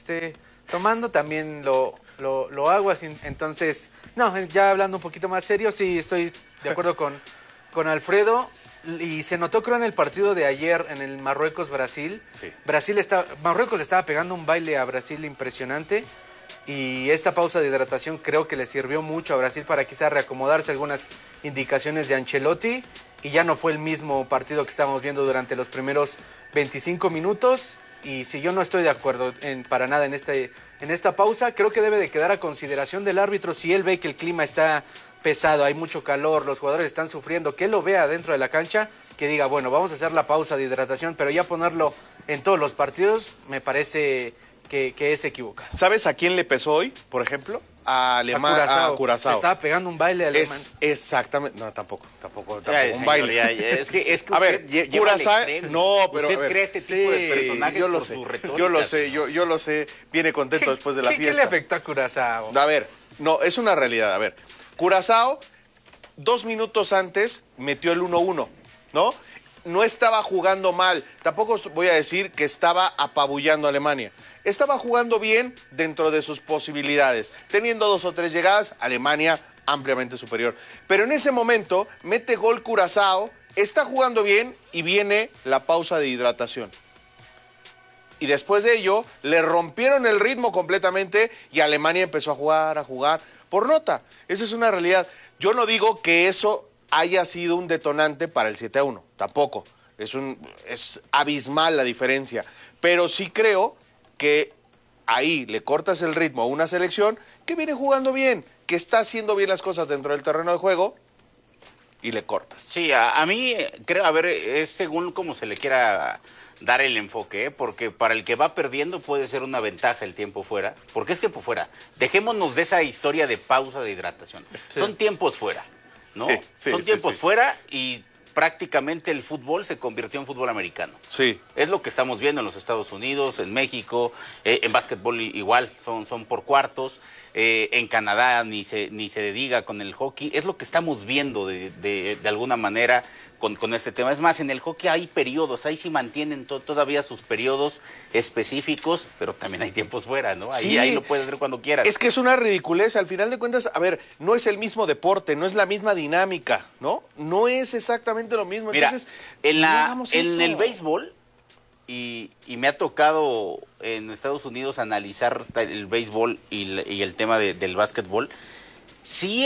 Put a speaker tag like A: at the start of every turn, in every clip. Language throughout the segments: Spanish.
A: esté tomando, también lo hago así. Entonces, no, ya hablando un poquito más serio, sí estoy de acuerdo con Alfredo. Y se notó, creo, en el partido de ayer, en el Marruecos-Brasil.
B: Sí.
A: Marruecos le estaba pegando un baile a Brasil impresionante. Y esta pausa de hidratación creo que le sirvió mucho a Brasil para quizás reacomodarse algunas indicaciones de Ancelotti. Y ya no fue el mismo partido que estábamos viendo durante los primeros 25 minutos. Y si yo no estoy de acuerdo para nada en esta pausa, creo que debe de quedar a consideración del árbitro si él ve que el clima está pesado, hay mucho calor, los jugadores están sufriendo, que él lo vea dentro de la cancha, que diga, bueno, vamos a hacer la pausa de hidratación, pero ya ponerlo en todos los partidos me parece que es equivocado.
C: ¿Sabes a quién le pesó hoy, por ejemplo? A Curazao.
A: Se estaba pegando un baile alemán.
C: Exactamente. No, tampoco
B: Ya,
C: un baile.
B: señor, ya, es que
C: a ver, Curazao, no, pero
B: usted
C: a ver,
B: cree este tipo de personajes
C: yo lo
B: por
C: sé,
B: su retórica.
C: yo lo sé, viene contento después de la fiesta.
A: ¿Qué le afectó a Curazao?
C: A ver, no, es una realidad, a ver. Curazao, 2 minutos antes, metió el 1-1, ¿no? No estaba jugando mal, tampoco voy a decir que estaba apabullando a Alemania. Estaba jugando bien dentro de sus posibilidades, teniendo 2 o 3 llegadas, Alemania ampliamente superior. Pero en ese momento mete gol Curazao, está jugando bien y viene la pausa de hidratación. Y después de ello, le rompieron el ritmo completamente y Alemania empezó a jugar por nota. Esa es una realidad. Yo no digo que eso haya sido un detonante para el 7-1, tampoco. Es abismal la diferencia. Pero sí creo que ahí le cortas el ritmo a una selección que viene jugando bien, que está haciendo bien las cosas dentro del terreno de juego y le cortas.
B: Sí, a mí creo, a ver, es según cómo se le quiera dar el enfoque, ¿eh? Porque para el que va perdiendo puede ser una ventaja el tiempo fuera, porque es tiempo fuera. Dejémonos de esa historia de pausa de hidratación. Sí. Son tiempos fuera, ¿no? Son tiempos fuera y prácticamente el fútbol se convirtió en fútbol americano.
C: Sí.
B: Es lo que estamos viendo en los Estados Unidos, en México, en básquetbol igual, son por cuartos, en Canadá ni se diga con el hockey. Es lo que estamos viendo de alguna manera con este tema. Es más, en el hockey hay periodos, ahí sí mantienen todavía sus periodos específicos, pero también hay tiempos fuera, ¿no? Ahí lo puedes hacer cuando quieras.
C: Es que es una ridiculez, al final de cuentas, a ver, no es el mismo deporte, no es la misma dinámica, ¿no? No es exactamente lo mismo.
B: Mira,
C: entonces,
B: en el béisbol, y me ha tocado en Estados Unidos analizar el béisbol y el tema del básquetbol, sí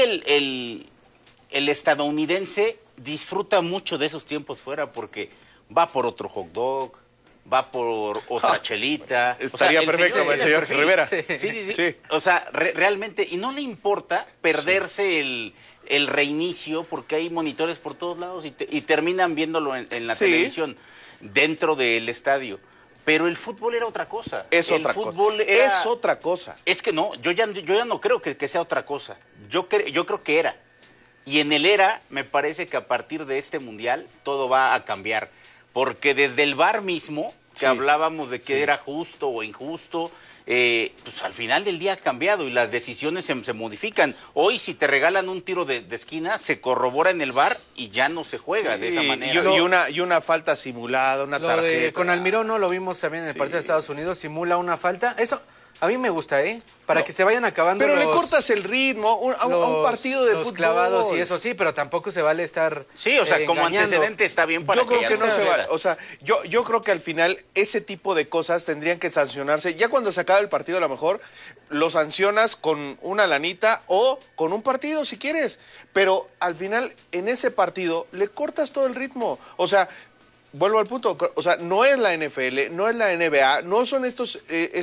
B: el estadounidense disfruta mucho de esos tiempos fuera porque va por otro hot dog, va por otra chelita.
C: Estaría perfecto para el señor Rivera.
B: Sí. O sea, realmente, y no le importa perderse el reinicio porque hay monitores por todos lados y terminan viéndolo en la televisión dentro del estadio. Pero el fútbol era otra cosa.
C: Es otra cosa.
B: Es que no, yo ya no creo que sea otra cosa. Yo creo que era. Y en el era, me parece que a partir de este mundial todo va a cambiar. Porque desde el VAR mismo, que hablábamos de que era justo o injusto, pues al final del día ha cambiado y las decisiones se modifican. Hoy, si te regalan un tiro de esquina, se corrobora en el VAR y ya no se juega de esa manera.
C: Y una falta simulada, una tarjeta.
A: Con Almirón, ¿no? Lo vimos también en el partido de Estados Unidos, simula una falta. Eso a mí me gusta, para que se vayan acabando.
C: Pero le cortas el ritmo a un partido de
A: los
C: fútbol.
A: Clavados y eso sí, pero tampoco se vale estar
B: Sí, o sea, como antecedente está bien para
C: yo creo que no se vale. O sea, yo creo que al final ese tipo de cosas tendrían que sancionarse. Ya cuando se acaba el partido, a lo mejor lo sancionas con una lanita o con un partido si quieres. Pero al final, en ese partido, le cortas todo el ritmo. O sea, vuelvo al punto. O sea, no es la NFL, no es la NBA, no son estos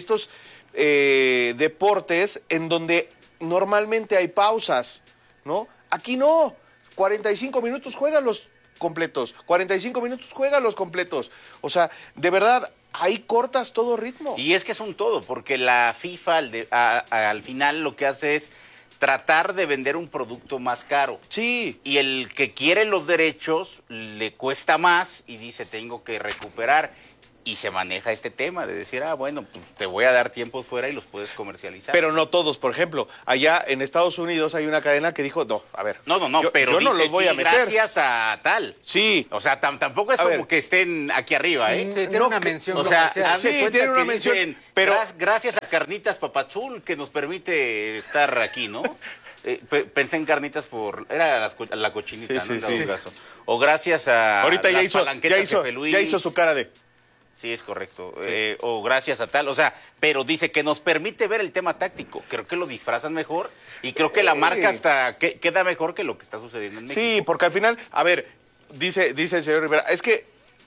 C: deportes en donde normalmente hay pausas, ¿no? Aquí no, 45 minutos juégalos completos, 45 minutos juégalos completos, o sea, de verdad, ahí cortas todo ritmo.
B: Y es que es un todo, porque la FIFA al final lo que hace es tratar de vender un producto más caro.
C: Sí.
B: Y el que quiere los derechos le cuesta más y dice, tengo que recuperar. y se maneja este tema de decir, bueno, pues te voy a dar tiempos fuera y los puedes comercializar.
C: Pero no todos, por ejemplo. Allá en Estados Unidos hay una cadena que dijo, no, a ver.
B: No, pero
C: yo no
B: dice,
C: los voy a meter.
B: Gracias a tal.
C: Sí.
B: O sea, tampoco es
C: A
B: como
C: ver.
B: que estén aquí arriba, ¿eh?
A: Sí, tiene
C: No,
A: una
C: que-
A: mención.
B: O sea,
A: comercial.
B: haz de
C: Sí,
B: cuenta
C: tiene una
B: que
C: mención,
B: dicen,
C: pero-
B: gracias a Carnitas Papazul que nos permite estar aquí, ¿no? Pensé en Carnitas era la cochinita,
C: Sí,
B: ¿no? En
C: sí,
B: dado
C: sí.
B: caso. O gracias a
C: Ahorita ya
B: las
C: hizo,
B: palanquetas Jefe Luis.
C: ya hizo su cara de...
B: Sí, es correcto. O gracias a tal, o sea, pero dice que nos permite ver el tema táctico. Creo que lo disfrazan mejor y creo que la marca hasta queda mejor que lo que está sucediendo en México.
C: Sí, porque al final, a ver, dice el señor Rivera, es que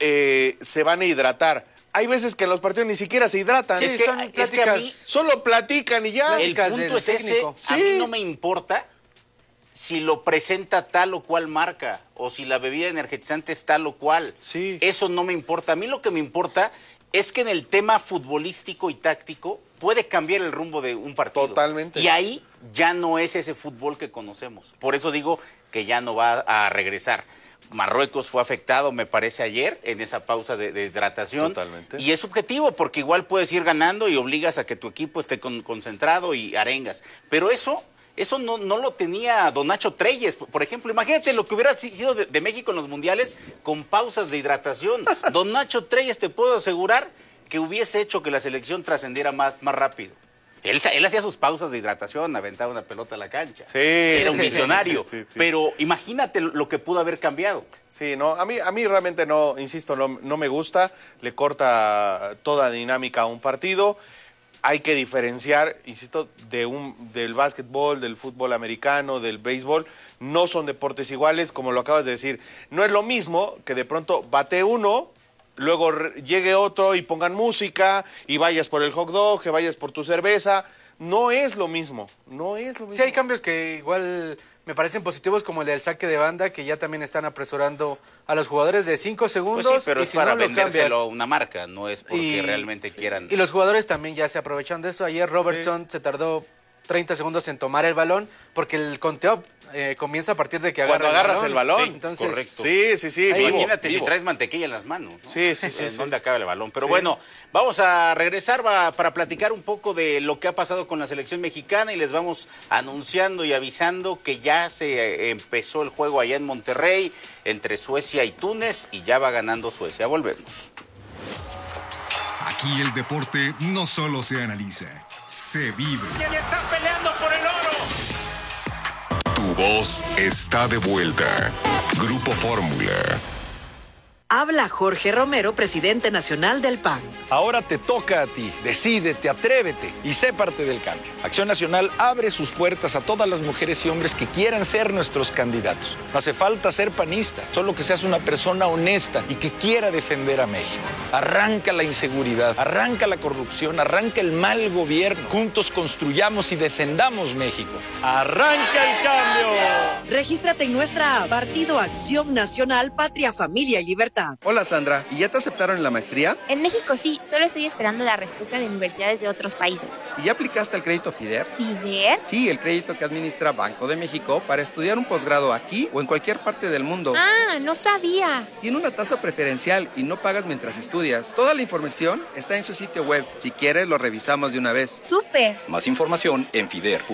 C: se van a hidratar. Hay veces que en los partidos ni siquiera se hidratan.
A: Sí,
B: es que-
A: son
B: es que a
A: pláticas.
B: mí-
C: Solo platican y ya.
B: El
A: Pláticas
B: punto
A: del
B: es ese,
A: técnico.
B: a mí
C: Sí.
B: no me importa si lo presenta tal o cual marca o si la bebida energizante es tal o cual.
C: Sí.
B: Eso no me importa. A mí lo que me importa es que en el tema futbolístico y táctico puede cambiar el rumbo de un partido.
C: Totalmente.
B: Y ahí ya no es ese fútbol que conocemos. Por eso digo que ya no va a regresar. Marruecos fue afectado, me parece, ayer en esa pausa de hidratación.
C: Totalmente.
B: Y es subjetivo, porque igual puedes ir ganando y obligas a que tu equipo esté concentrado y arengas. Pero eso no lo tenía Don Nacho Treyes, por ejemplo. Imagínate lo que hubiera sido de México en los mundiales con pausas de hidratación. Don Nacho Treyes, te puedo asegurar que hubiese hecho que la selección trascendiera más rápido. Él hacía sus pausas de hidratación, aventaba una pelota a la cancha.
C: Sí.
B: Era un visionario.
C: Sí, sí.
B: Pero imagínate lo que pudo haber cambiado.
C: Sí, no, a mí realmente no, insisto, no me gusta, le corta toda dinámica a un partido. Hay que diferenciar, insisto, del básquetbol, del fútbol americano, del béisbol. No son deportes iguales, como lo acabas de decir. No es lo mismo que de pronto bate uno, luego llegue otro y pongan música y vayas por el hot dog, que vayas por tu cerveza. No es lo mismo, no es lo mismo.
A: Sí, hay cambios que igual me parecen positivos, como el del saque de banda, que ya también están apresurando a los jugadores de 5 segundos.
B: Pues sí, pero
A: y
B: es
A: si
B: para
A: no lo
B: vendérselo a
A: cambias.
B: una marca, no es porque
A: Y-
B: realmente quieran.
A: Y los jugadores también ya se aprovechan de eso. Ayer Robertson se tardó 30 segundos en tomar el balón, porque el conteo comienza a partir de que
C: Cuando agarras el balón.
B: Sí,
A: Entonces,
B: correcto.
C: Sí,
A: Ahí-
B: Imagínate
C: vivo.
B: si traes mantequilla en las manos, ¿no?
C: Sí.
B: ¿Dónde acaba el balón? Pero
C: Sí.
B: bueno, vamos a regresar para platicar un poco de lo que ha pasado con la selección mexicana y les vamos anunciando y avisando que ya se empezó el juego allá en Monterrey entre Suecia y Túnez y ya va ganando Suecia. Volvemos.
D: Aquí el deporte no solo se analiza, se vive.
E: ¡Están peleando por el oro!
D: Tu voz está de vuelta. Grupo Fórmula.
F: Habla Jorge Romero, presidente nacional del PAN.
G: Ahora te toca a ti. Decídete, atrévete y sé parte del cambio. Acción Nacional abre sus puertas a todas las mujeres y hombres que quieran ser nuestros candidatos. No hace falta ser panista, solo que seas una persona honesta y que quiera defender a México. Arranca la inseguridad, arranca la corrupción, arranca el mal gobierno. Juntos construyamos y defendamos México. ¡Arranca el cambio!
F: Regístrate en nuestra app, Partido Acción Nacional, Patria, Familia y Libertad.
H: Hola Sandra, ¿y ya te aceptaron en la maestría?
I: En México sí, solo estoy esperando la respuesta de universidades de otros países.
H: ¿Y ya aplicaste al crédito FIDER?
I: ¿FIDER?
H: Sí, el crédito que administra Banco de México para estudiar un posgrado aquí o en cualquier parte del mundo.
I: Ah, no sabía.
H: Tiene una tasa preferencial y no pagas mientras estudias. Toda la información está en su sitio web. Si quieres, lo revisamos de una vez.
I: ¡Súper!
J: Más información en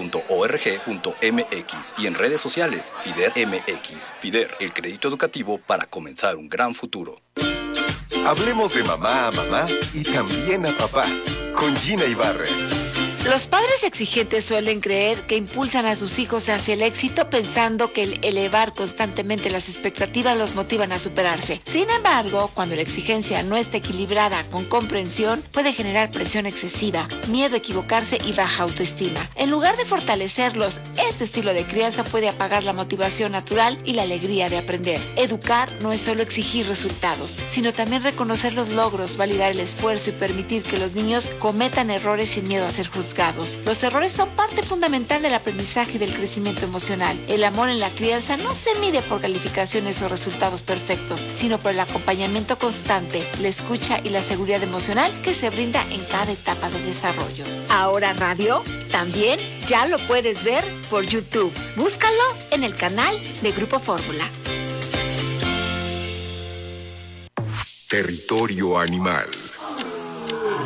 J: fider.org.mx y en redes sociales FIDER MX. FIDER, el crédito educativo para comenzar un gran futuro.
K: Hablemos de mamá a mamá y también a papá, con Gina Ibarra.
L: Los padres exigentes suelen creer que impulsan a sus hijos hacia el éxito pensando que el elevar constantemente las expectativas los motivan a superarse. Sin embargo, cuando la exigencia no está equilibrada con comprensión, puede generar presión excesiva, miedo a equivocarse y baja autoestima. En lugar de fortalecerlos, este estilo de crianza puede apagar la motivación natural y la alegría de aprender. Educar no es solo exigir resultados, sino también reconocer los logros, validar el esfuerzo y permitir que los niños cometan errores sin miedo a ser juzgados. Los errores son parte fundamental del aprendizaje y del crecimiento emocional. El amor en la crianza no se mide por calificaciones o resultados perfectos, sino por el acompañamiento constante, la escucha y la seguridad emocional que se brinda en cada etapa de desarrollo. Ahora radio, también ya lo puedes ver por YouTube. Búscalo en el canal de Grupo Fórmula.
D: Territorio Animal.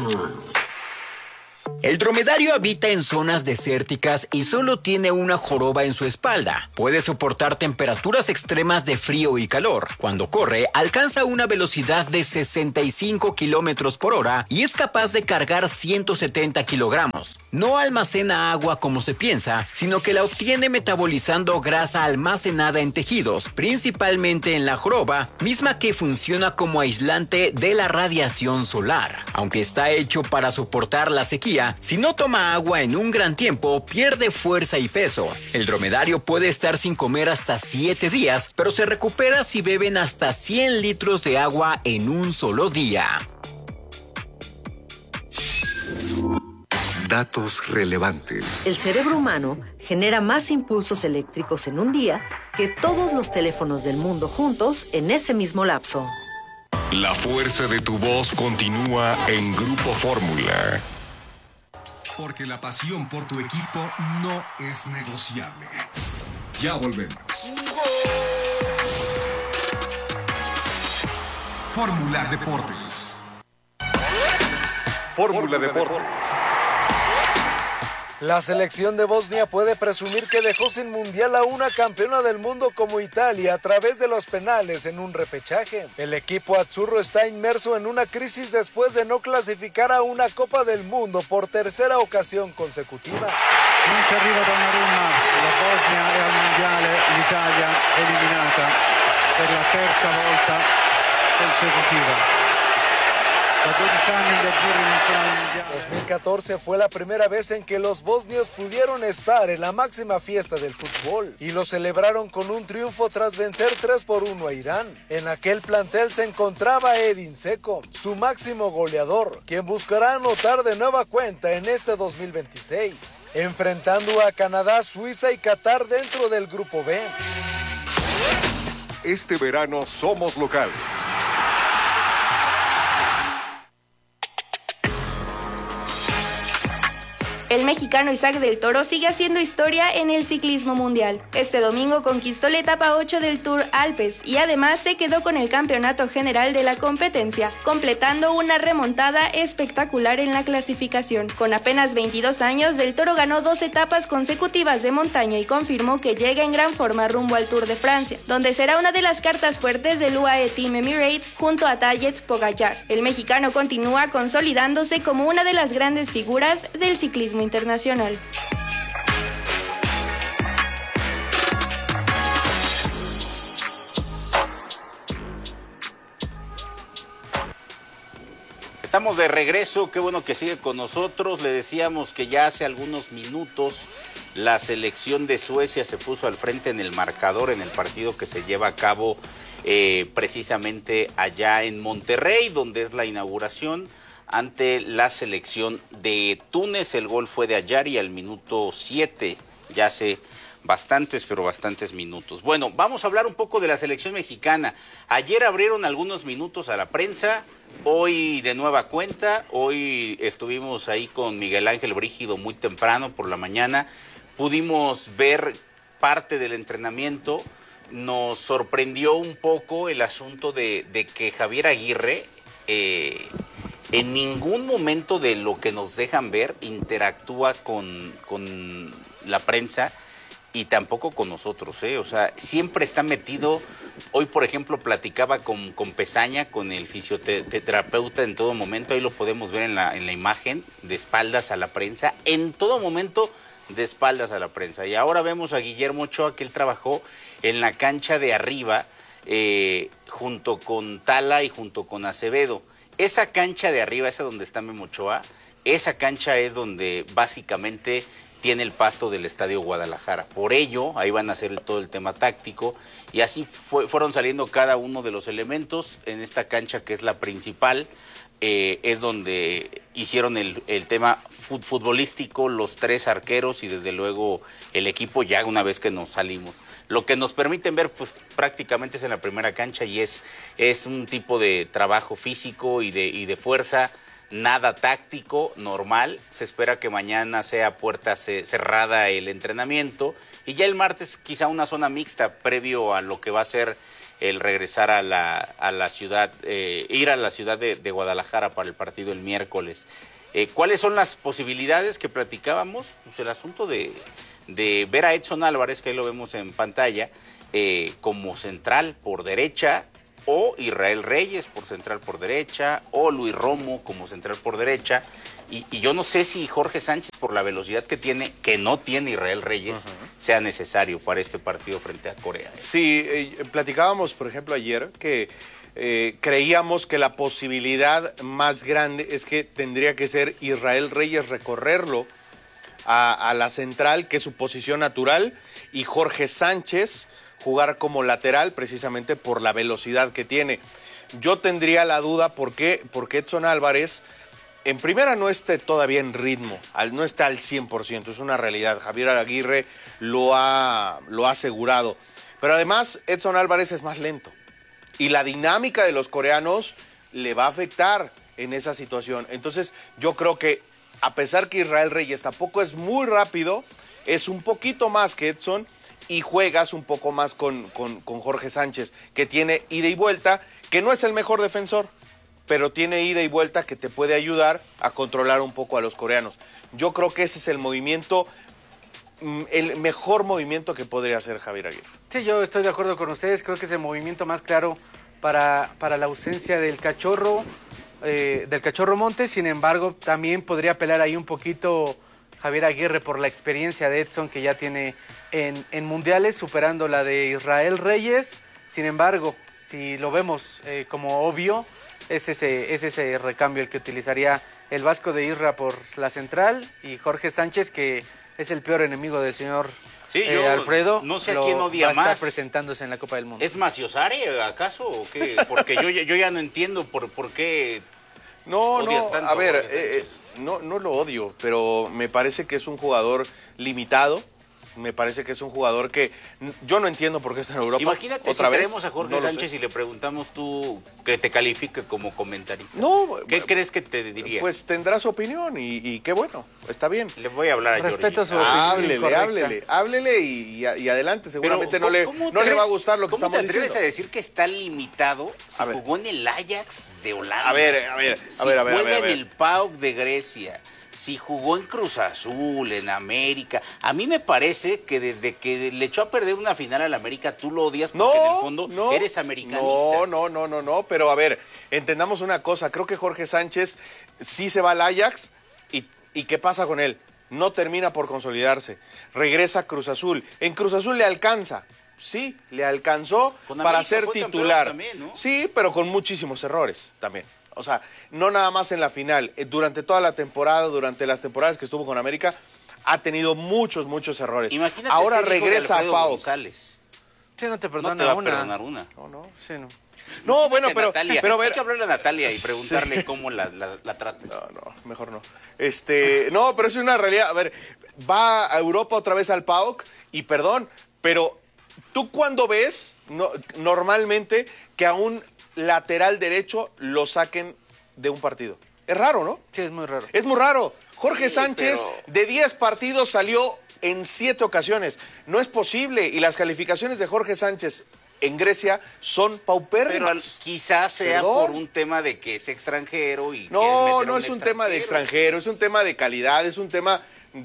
M: El dromedario habita en zonas desérticas y solo tiene una joroba en su espalda. Puede soportar temperaturas extremas de frío y calor. Cuando corre, alcanza una velocidad de 65 kilómetros por hora y es capaz de cargar 170 kilogramos. No almacena agua como se piensa, sino que la obtiene metabolizando grasa almacenada en tejidos, principalmente en la joroba, misma que funciona como aislante de la radiación solar. Aunque está hecho para soportar la sequía, si no toma agua en un gran tiempo, pierde fuerza y peso. El dromedario puede estar sin comer hasta 7 días, pero se recupera si beben hasta 100 litros de agua en un solo día.
K: Datos relevantes.
F: El cerebro humano genera más impulsos eléctricos en un día que todos los teléfonos del mundo juntos en ese mismo lapso.
D: La fuerza de tu voz continúa en Grupo Fórmula. Porque la pasión por tu equipo no es negociable. Ya volvemos. Fórmula Deportes.
K: Fórmula Deportes.
N: La selección de Bosnia puede presumir que dejó sin mundial a una campeona del mundo como Italia a través de los penales en un repechaje. El equipo azzurro está inmerso en una crisis después de no clasificar a una Copa del Mundo por tercera ocasión consecutiva.
O: Non ci arriva Donnarumma, la Bosnia è al mondiale, l'Italia eliminata per la terza volta consecutiva.
N: 2014 fue la primera vez en que los bosnios pudieron estar en la máxima fiesta del fútbol y lo celebraron con un triunfo tras vencer 3-1 a Irán. En aquel plantel se encontraba Edin Dzeko, su máximo goleador, quien buscará anotar de nueva cuenta en este 2026, enfrentando a Canadá, Suiza y Qatar dentro del Grupo B.
K: Este verano somos locales.
P: El mexicano Isaac del Toro sigue haciendo historia en el ciclismo mundial. Este domingo conquistó la etapa 8 del Tour Alpes y además se quedó con el campeonato general de la competencia, completando una remontada espectacular en la clasificación. Con apenas 22 años, del Toro ganó 2 etapas consecutivas de montaña y confirmó que llega en gran forma rumbo al Tour de Francia, donde será una de las cartas fuertes del UAE Team Emirates junto a Tadej Pogačar. El mexicano continúa consolidándose como una de las grandes figuras del ciclismo internacional.
B: Estamos de regreso, qué bueno que sigue con nosotros. Le decíamos que ya hace algunos minutos la selección de Suecia se puso al frente en el marcador en el partido que se lleva a cabo precisamente allá en Monterrey, donde es la inauguración ante la selección de Túnez. El gol fue de Ayari al minuto 7, ya hace bastantes minutos. Bueno, vamos a hablar un poco de la selección mexicana. Ayer abrieron algunos minutos a la prensa, hoy de nueva cuenta. Hoy estuvimos ahí con Miguel Ángel Brígido muy temprano por la mañana. Pudimos ver parte del entrenamiento. Nos sorprendió un poco el asunto de que Javier Aguirre en ningún momento de lo que nos dejan ver interactúa con la prensa y tampoco con nosotros, O sea, siempre está metido. Hoy, por ejemplo, platicaba con Pezaña, con el fisioterapeuta en todo momento. Ahí lo podemos ver en la imagen, de espaldas a la prensa. En todo momento, de espaldas a la prensa. Y ahora vemos a Guillermo Ochoa, que él trabajó en la cancha de arriba, junto con Tala y junto con Acevedo. Esa cancha de arriba, esa donde está Memo Ochoa, esa cancha es donde básicamente tiene el pasto del Estadio Guadalajara. Por ello, ahí van a hacer todo el tema táctico y así fueron saliendo cada uno de los elementos. En esta cancha, que es la principal, es donde hicieron el tema futbolístico, los 3 arqueros y desde luego el equipo ya una vez que nos salimos. Lo que nos permiten ver pues prácticamente es en la primera cancha y es un tipo de trabajo físico y de fuerza, nada táctico, normal. Se espera que mañana sea puerta cerrada el entrenamiento y ya el martes quizá una zona mixta previo a lo que va a ser el regresar a la ciudad, ir a la ciudad de Guadalajara para el partido el miércoles. ¿Cuáles son las posibilidades que platicábamos? Pues el asunto de ver a Edson Álvarez, que ahí lo vemos en pantalla, como central por derecha, o Israel Reyes por central por derecha, o Luis Romo como central por derecha, y yo no sé si Jorge Sánchez, por la velocidad que tiene, que no tiene Israel Reyes, sea necesario para este partido frente a Corea.
C: Sí, platicábamos, por ejemplo, ayer que creíamos que la posibilidad más grande es que tendría que ser Israel Reyes recorrerlo a la central, que es su posición natural, y Jorge Sánchez jugar como lateral, precisamente por la velocidad que tiene. Yo tendría la duda porque Edson Álvarez, en primera, no esté todavía en ritmo, no está al 100%, es una realidad. Javier Aguirre lo ha asegurado. Pero además, Edson Álvarez es más lento. Y la dinámica de los coreanos le va a afectar en esa situación. Entonces, yo creo que, a pesar que Israel Reyes tampoco es muy rápido, es un poquito más que Edson, y juegas un poco más con Jorge Sánchez, que tiene ida y vuelta, que no es el mejor defensor, pero tiene ida y vuelta que te puede ayudar a controlar un poco a los coreanos. Yo creo que ese es el movimiento, el mejor movimiento que podría hacer Javier Aguirre.
A: Sí, yo estoy de acuerdo con ustedes, creo que es el movimiento más claro para la ausencia del Cachorro Montes. Sin embargo, también podría apelar ahí un poquito Javier Aguirre por la experiencia de Edson que ya tiene en mundiales, superando la de Israel Reyes. Sin embargo, si lo vemos como obvio, es ese recambio el que utilizaría el Vasco de Isra por la central, y Jorge Sánchez, que es el peor enemigo del señor Alfredo.
B: No sé a quién odia más.
A: Va a estar presentándose en la Copa del Mundo.
B: ¿Es Maciosari acaso o qué? Porque yo ya no entiendo por qué odias tanto
C: a ver, no lo odio, pero me parece que es un jugador limitado. Me parece que es un jugador que yo no entiendo por qué está en Europa.
B: Imagínate si traemos a Jorge Sánchez y le preguntamos tú que te califique como comentarista. ¿Qué crees que te diría?
C: Pues tendrá su opinión y qué bueno, está bien.
B: Le voy a hablar a
A: Respeto su
B: opinión.
C: Háblele y adelante. Seguramente no le va a gustar lo que estamos diciendo.
B: ¿Cómo te atreves a decir que está limitado si jugó en el Ajax de Holanda?
C: A ver.
B: Juega en el PAOK de Grecia. Si jugó en Cruz Azul, en América. A mí me parece que desde que le echó a perder una final al América, tú lo odias porque en el fondo eres americanista.
C: No, pero a ver, entendamos una cosa. Creo que Jorge Sánchez sí se va al Ajax y ¿qué pasa con él? No termina por consolidarse. Regresa a Cruz Azul. En Cruz Azul le alcanza. Sí, le alcanzó para ser titular.
B: También, ¿no?
C: Sí, pero con muchísimos errores también. O sea, no nada más en la final. Durante toda la temporada, durante las temporadas que estuvo con América, ha tenido muchos errores.
B: Imagínate.
C: Ahora regresa a PAOK.
B: González.
A: Sí, no te perdona
B: no te va a perdonar una.
C: No.
A: Sí, no.
C: No, bueno, pero
B: hay que hablarle a Natalia y preguntarle cómo la trata.
C: No, mejor no. No, pero es una realidad. A ver, va a Europa otra vez al PAOK y perdón, pero tú cuando ves normalmente que a un lateral derecho lo saquen de un partido. Es raro, ¿no?
A: Sí, es muy raro.
C: Es muy raro. Jorge Sánchez de 10 partidos salió en 7 ocasiones. No es posible. Y las calificaciones de Jorge Sánchez en Grecia son paupérrimas.
B: Pero quizás sea por un tema de que es extranjero y
C: no es un tema de extranjero, es un tema de calidad, es un tema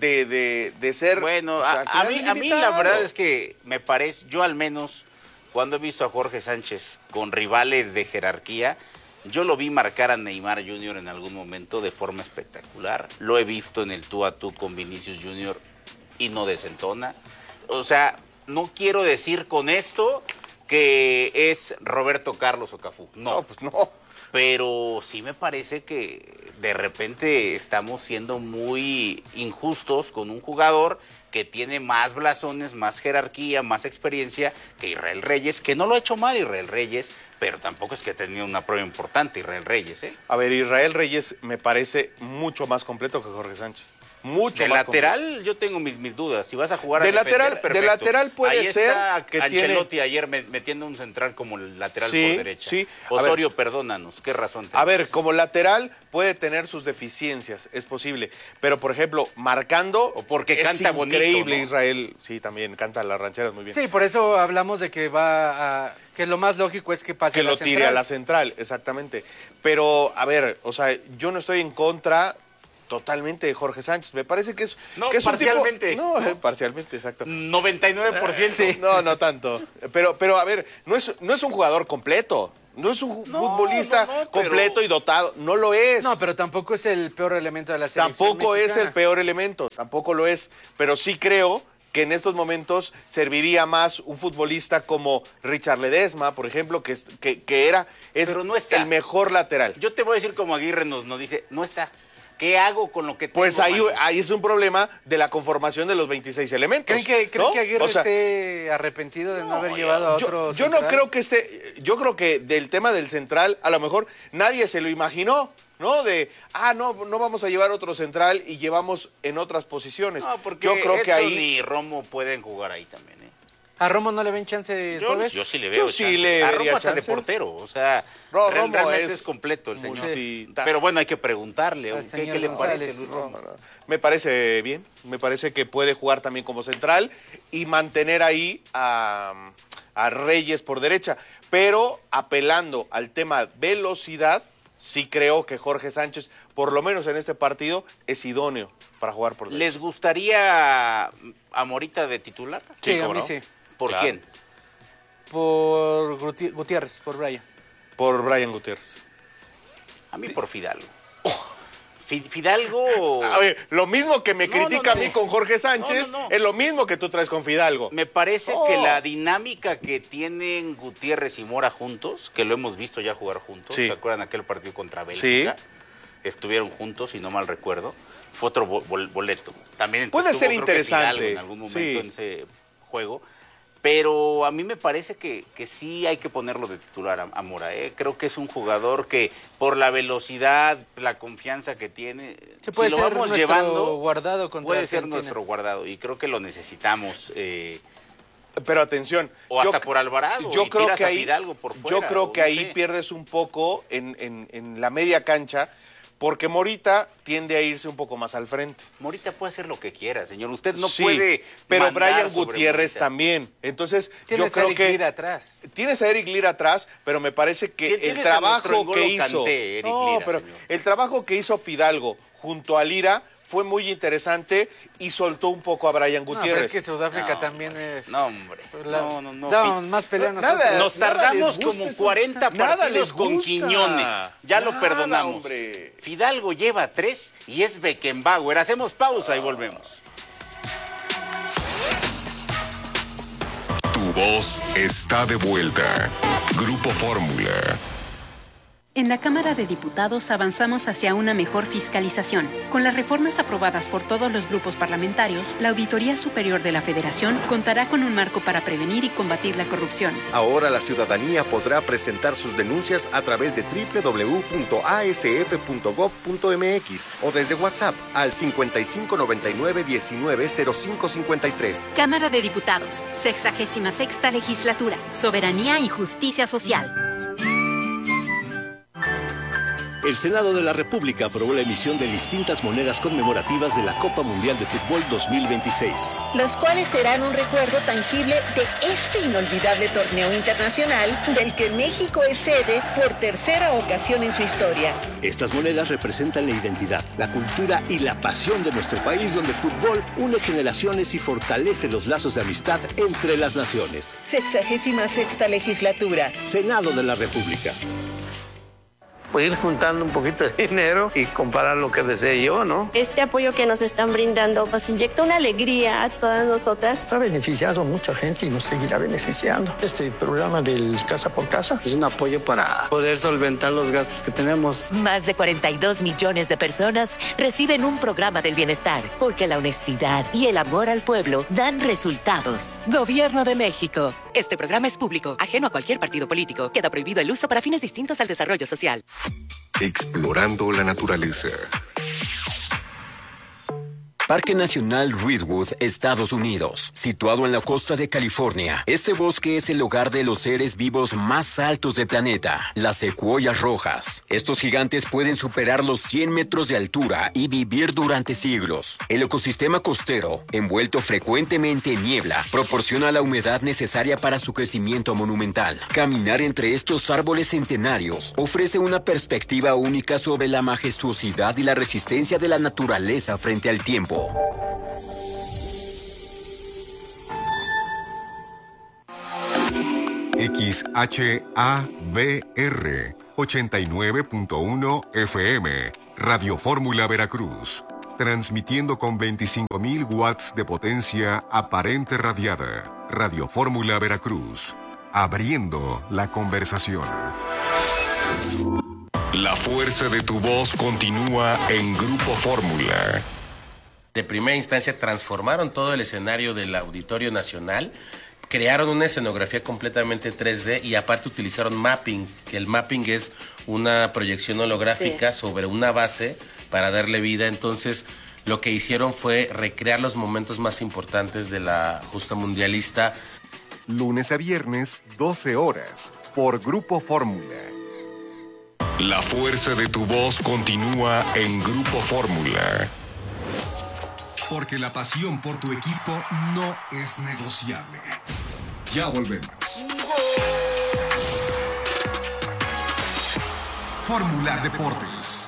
C: de ser...
B: Bueno, a mí la verdad es que me parece, yo al menos, cuando he visto a Jorge Sánchez con rivales de jerarquía, yo lo vi marcar a Neymar Jr. en algún momento de forma espectacular. Lo he visto en el tú a tú con Vinicius Jr. y no desentona. O sea, no quiero decir con esto que es Roberto Carlos o Cafú. No,
C: pues no.
B: Pero sí me parece que de repente estamos siendo muy injustos con un jugador que tiene más blasones, más jerarquía, más experiencia que Israel Reyes, que no lo ha hecho mal Israel Reyes, pero tampoco es que ha tenido una prueba importante Israel Reyes, ¿eh?
C: A ver, Israel Reyes me parece mucho más completo que Jorge Sánchez. Mucho
B: de
C: más
B: lateral
C: completo.
B: Yo tengo mis dudas. Si vas a jugar
C: de
B: a defender,
C: lateral,
B: perfecto.
C: De lateral puede
B: ahí
C: ser
B: está
C: que
B: Ancelotti
C: tiene...
B: ayer metiendo un central como el lateral
C: sí,
B: por derecha.
C: Sí.
B: Osorio, perdónanos. menos. ¿Qué razón tenemos?
C: A ver, como lateral puede tener sus deficiencias, es posible. Pero, por ejemplo, marcando,
B: o porque
C: es
B: canta bonito,
C: increíble,
B: ¿no?
C: Israel. Sí, también canta las rancheras muy bien.
A: Sí, por eso hablamos de que que lo más lógico es que pase
C: Que
A: a la
C: lo tire
A: central.
C: a la central, exactamente. Pero, a ver, o sea, yo no estoy en contra totalmente de Jorge Sánchez. Me parece que es,
B: No,
C: que es un tipo-
B: parcialmente.
C: No, parcialmente, exacto.
B: 99%.
C: Sí, no tanto. Pero a ver, no es un jugador completo. No es un futbolista completo y dotado. No lo es.
A: No, pero tampoco es el peor elemento de la selección
C: Tampoco es
A: mexicana.
C: el peor elemento. Tampoco lo es. Pero sí creo que en estos momentos serviría más un futbolista como Richard Ledesma, por ejemplo, es
B: Pero no está.
C: el mejor lateral.
B: Yo te voy a decir como Aguirre nos dice, no está. ¿Qué hago con lo que tengo?
C: Pues
B: mano?
C: ahí es un problema de la conformación de los 26 elementos.
A: ¿Creen que
C: ¿no?
A: Aguirre
C: O sea,
A: esté arrepentido de no haber llevado a otro
C: yo no
A: central?
C: creo que yo creo que del tema del central, a lo mejor nadie se lo imaginó, ¿no? No vamos a llevar otro central y llevamos en otras posiciones.
B: No, porque
C: yo creo que
B: Edson
C: ahí
B: y Romo pueden jugar ahí también, ¿eh?
A: ¿A Romo no le ven chance el jueves?
B: Yo sí le veo.
C: Yo sí
B: chance.
C: le
B: a
C: vería
B: Romo hasta de
C: chance.
B: portero, o sea,
C: Romo
B: realmente
C: es
B: es completo el señor.
C: multitask.
B: Pero bueno, hay que preguntarle,
A: Al
B: ¿qué
A: señor
B: le
A: González.
B: parece Luis Romo?
C: Me parece bien, me parece que puede jugar también como central y mantener ahí a Reyes por derecha, pero apelando al tema velocidad, sí creo que Jorge Sánchez, por lo menos en este partido, es idóneo para jugar por derecha.
B: ¿Les gustaría a Morita de titular?
A: Sí, a
C: ¿cómo
A: mí
C: no?
A: sí.
B: ¿Por
C: Claro.
B: quién?
A: Por Gutiérrez, por Brian.
C: Por Brian Gutiérrez.
B: A mí por Fidalgo. Fidalgo...
C: A ver, lo mismo que me critica a mí con Jorge Sánchez,
B: No.
C: es lo mismo que tú traes con Fidalgo.
B: Me parece que la dinámica que tienen Gutiérrez y Mora juntos, que lo hemos visto ya jugar juntos,
C: Sí.
B: ¿se acuerdan aquel partido contra Bélgica?
C: Sí.
B: Estuvieron juntos, si no mal recuerdo. Fue otro boleto. También
C: Puede
B: estuvo,
C: ser
B: creo que
C: interesante.
B: Fidalgo en algún momento
C: Sí.
B: en ese juego. Pero a mí me parece que sí hay que ponerlo de titular a Mora. Creo que es un jugador que por la velocidad, la confianza que tiene,
A: Se puede
B: si lo
A: ser
B: vamos
A: nuestro
B: llevando,
A: guardado contra
B: puede ser
A: Argentina.
B: nuestro guardado. Y creo que lo necesitamos.
C: Pero atención.
B: O hasta por Alvarado.
C: Yo
B: y
C: creo
B: tiras
C: que
B: a
C: ahí,
B: Fidalgo por fuera,
C: yo creo
B: o
C: que
B: no
C: ahí
B: sé.
C: pierdes un poco en la media cancha, porque Morita tiende a irse un poco más al frente.
B: Morita puede hacer lo que quiera, señor. Usted no
C: Sí,
B: puede.
C: pero
B: mandar
C: Brian
B: sobre
C: Gutiérrez
B: Morita.
C: también. Entonces,
A: Tienes
C: yo creo
A: a Eric
C: que
A: Lira atrás.
C: tienes a Eric Lira atrás, pero me parece que el
B: Tienes a nuestro
C: trabajo
B: N'Golo
C: que hizo,
B: Kanté, Eric
C: no,
B: Lira,
C: pero
B: señor.
C: el trabajo que hizo Fidalgo junto a Lira fue muy interesante y soltó un poco a Brian
A: No, pero
C: Gutiérrez.
A: es que Sudáfrica
B: No,
A: también es...
B: No, hombre. No.
A: Damos más pelea
C: Nada,
A: nosotros.
B: Nos
C: nada
B: tardamos
C: les gusta
B: como
C: eso.
B: 40
C: Nada
B: partidos
C: les
B: con
C: gusta.
B: Quiñones. Ya lo
C: Nada,
B: perdonamos.
C: hombre.
B: Fidalgo lleva 3 y es Beckenbauer. Hacemos pausa y volvemos.
D: Tu voz está de vuelta. Grupo Fórmula.
Q: En la Cámara de Diputados avanzamos hacia una mejor fiscalización. Con las reformas aprobadas por todos los grupos parlamentarios, la Auditoría Superior de la Federación contará con un marco para prevenir y combatir la corrupción.
R: Ahora la ciudadanía podrá presentar sus denuncias a través de www.asf.gov.mx o desde WhatsApp al 5599-190553.
Q: Cámara de Diputados, 66ª Legislatura, Soberanía y Justicia Social.
S: El Senado de la República aprobó la emisión de distintas monedas conmemorativas de la Copa Mundial de Fútbol 2026.
T: Las cuales serán un recuerdo tangible de este inolvidable torneo internacional del que México es sede por tercera ocasión en su historia.
S: Estas monedas representan la identidad, la cultura y la pasión de nuestro país, donde el fútbol une generaciones y fortalece los lazos de amistad entre las naciones.
T: 66ª Legislatura.
S: Senado de la República.
U: Pues ir juntando un poquito de dinero y comparar lo que desee yo, ¿no?
V: Este apoyo que nos están brindando nos inyecta una alegría a todas nosotras.
W: Ha beneficiado a mucha gente y nos seguirá beneficiando. Este programa del Casa por Casa es un apoyo para
U: Poder solventar los gastos que tenemos.
X: Más de 42 millones de personas reciben un programa del bienestar, porque la honestidad y el amor al pueblo dan resultados. Gobierno de México. Este programa es público, ajeno a cualquier partido político. Queda prohibido el uso para fines distintos al desarrollo social.
K: Explorando la naturaleza.
M: Parque Nacional Redwood, Estados Unidos. Situado en la costa de California, este bosque es el hogar de los seres vivos más altos del planeta, las secuoyas rojas. Estos gigantes pueden superar los 100 metros de altura y vivir durante siglos. El ecosistema costero, envuelto frecuentemente en niebla, proporciona la humedad necesaria para su crecimiento monumental. Caminar entre estos árboles centenarios ofrece una perspectiva única sobre la majestuosidad y la resistencia de la naturaleza frente al tiempo.
D: XHABR 89.1 FM, Radio Fórmula Veracruz, transmitiendo con 25.000 watts de potencia aparente radiada. Radio Fórmula Veracruz, abriendo la conversación. La fuerza de tu voz continúa en Grupo Fórmula.
E: De primera instancia transformaron todo el escenario del Auditorio Nacional. Crearon una escenografía completamente 3D y aparte utilizaron mapping, que el mapping es una proyección holográfica sobre una base para darle vida. Entonces, lo que hicieron fue recrear los momentos más importantes de la justa mundialista.
D: Lunes a viernes, 12 horas, por Grupo Fórmula. La fuerza de tu voz continúa en Grupo Fórmula. Porque la pasión por tu equipo no es negociable. Ya volvemos. Fórmula Deportes.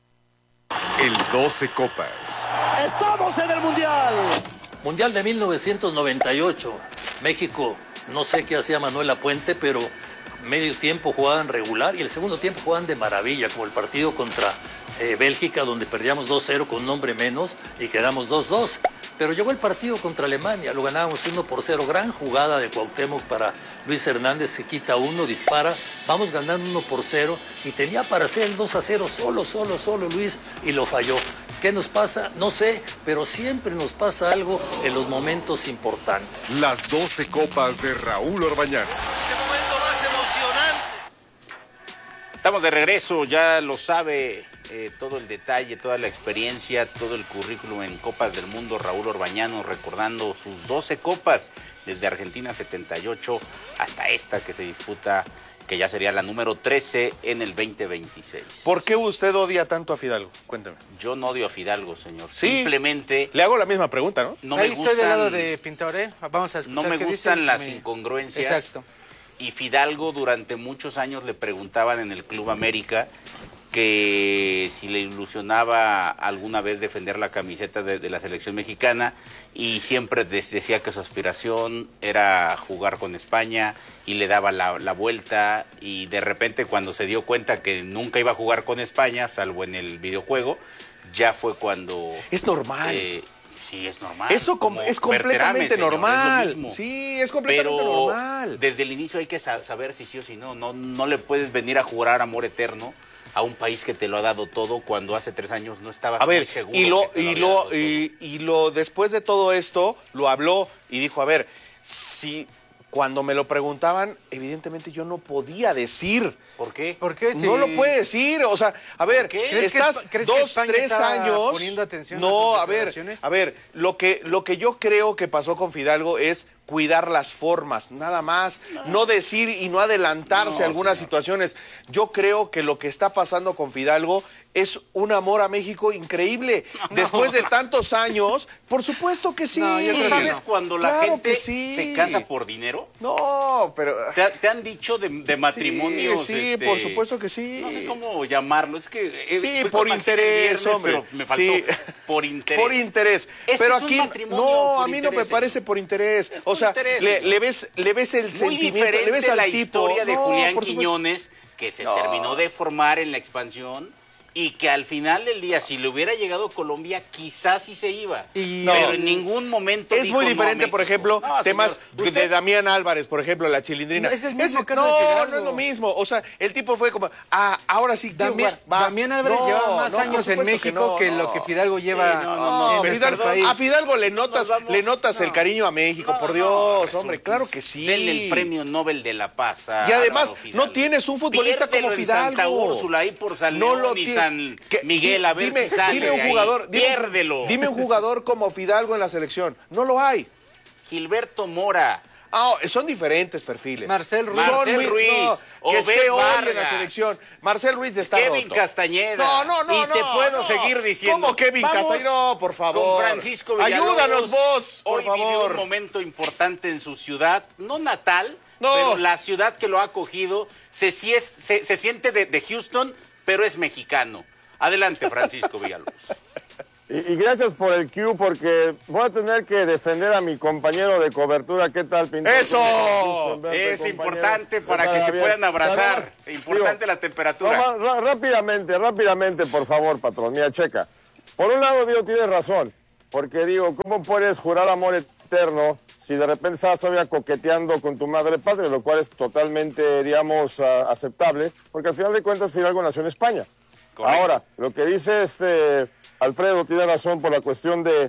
D: El 12 Copas.
G: ¡Estamos en el Mundial! Mundial de 1998. México, no sé qué hacía Manuel Lapuente, pero medio tiempo jugaban regular y el segundo tiempo jugaban de maravilla, como el partido contra Bélgica, donde perdíamos 2-0 con un hombre menos y quedamos 2-2. Pero llegó el partido contra Alemania, lo ganábamos 1-0. Gran jugada de Cuauhtémoc para Luis Hernández, se quita uno, dispara, vamos ganando 1-0 y tenía para hacer el 2-0 solo Luis y lo falló. ¿Qué nos pasa? No sé, pero siempre nos pasa algo en los momentos importantes.
D: Las 12 Copas de Raúl Orbañanos.
B: ¡Qué momento más emocionante! Estamos de regreso, ya lo sabe. Todo el detalle, toda la experiencia, todo el currículum en Copas del Mundo. Raúl Orbañanos recordando sus 12 copas desde Argentina 78 hasta esta que se disputa, que ya sería la número 13 en el 2026.
C: ¿Por qué usted odia tanto a Fidalgo? Cuénteme.
B: Yo no odio a Fidalgo, señor.
C: Sí,
B: simplemente
C: le hago la misma pregunta, ¿no?
B: No me gustan,
A: estoy del lado de Pintoré. Vamos a escuchar.
B: No me gustan
A: dice,
B: las incongruencias.
A: Exacto.
B: Y Fidalgo durante muchos años le preguntaban en el Club América que si le ilusionaba alguna vez defender la camiseta de la selección mexicana, y siempre decía que su aspiración era jugar con España y le daba la vuelta, y de repente cuando se dio cuenta que nunca iba a jugar con España, salvo en el videojuego, ya fue cuando...
C: Es normal.
B: Sí, es normal.
C: Eso es completamente normal.
B: Es
C: sí, es completamente normal.
B: Desde el inicio hay que saber si sí o si no. No le puedes venir a jurar amor eterno a un país que te lo ha dado todo cuando hace 3 años no estabas muy seguro.
C: Y después de todo esto lo habló y dijo, a ver, si cuando me lo preguntaban, evidentemente yo no podía decir.
B: ¿Por qué?
A: ¿Por qué?
C: No lo puede decir, o sea, a ver, estás 2, 3 años.
A: Poniendo atención
C: no,
A: a
C: ver, lo que yo creo que pasó con Fidalgo es cuidar las formas, nada más, no decir y no adelantarse a algunas situaciones. Yo creo que lo que está pasando con Fidalgo es un amor a México increíble. Después de tantos años, por supuesto que sí.
B: ¿Sabes cuando la gente se casa por dinero?
C: No, pero...
B: ¿Te han dicho de matrimonios?
C: Sí, por supuesto que sí.
B: No sé cómo llamarlo, es que...
C: Sí, por interés, hombre.
B: Pero me faltó. Sí. Por interés.
C: Por interés. Pero aquí, no, a mí no me parece por interés. O sea, le ves el sentimiento, le ves al
B: la
C: tipo.
B: Historia de Julián Quiñones, que se terminó de formar en la expansión, y que al final del día, si le hubiera llegado a Colombia, quizás sí se iba. Pero en ningún momento
C: es muy diferente, por ejemplo, temas de Damián Álvarez, por ejemplo, la Chilindrina.
A: No, es el mismo caso de Fidalgo.
C: No es lo mismo. O sea, el tipo fue como, ahora sí quiero jugar.
A: Damián Álvarez lleva más años en México que lo que Fidalgo lleva en este país.
C: A Fidalgo le notas el cariño a México, por Dios, hombre, claro que sí.
B: Denle el premio Nobel de la Paz.
C: Y además, no tienes un futbolista como Fidalgo.
B: Santa Úrsula, ahí por San
C: no
B: León
C: lo
B: y San San Miguel, a ver si sale
C: dime un
B: de ahí.
C: jugador,
B: Piérdelo.
C: Dime un jugador como Fidalgo en la selección. No lo hay.
B: Gilberto Mora.
C: Son diferentes perfiles.
A: Marcel Ruiz.
B: Marcel Ruiz.
C: Que esté hoy en la
B: Vargas.
C: selección. Marcel Ruiz está
B: Kevin
C: roto.
B: Castañeda. Y te puedo seguir diciendo.
C: ¿Cómo Kevin
B: Vamos
C: Castañeda? No, por favor.
B: Con Francisco Villalobos.
C: Ayúdanos vos, por
B: Hoy vivió
C: favor.
B: un momento importante en su ciudad, no natal, pero la ciudad que lo ha acogido. Se siente de Houston, pero es mexicano. Adelante, Francisco Villalobos.
H: Y gracias por el cue, porque voy a tener que defender a mi compañero de cobertura. ¿Qué tal, Pintor?
C: ¡Eso!
B: Es importante para que se puedan abrazar. Importante la temperatura.
H: Rápidamente, por favor, patrón. Mira, checa. Por un lado, Dios, tienes razón. Porque digo, ¿cómo puedes jurar amor eterno si de repente estás todavía coqueteando con tu madre patria? Lo cual es totalmente, digamos, aceptable. Porque al final de cuentas, Fidalgo nació en España. Correcto. Ahora, lo que dice Alfredo tiene razón por la cuestión de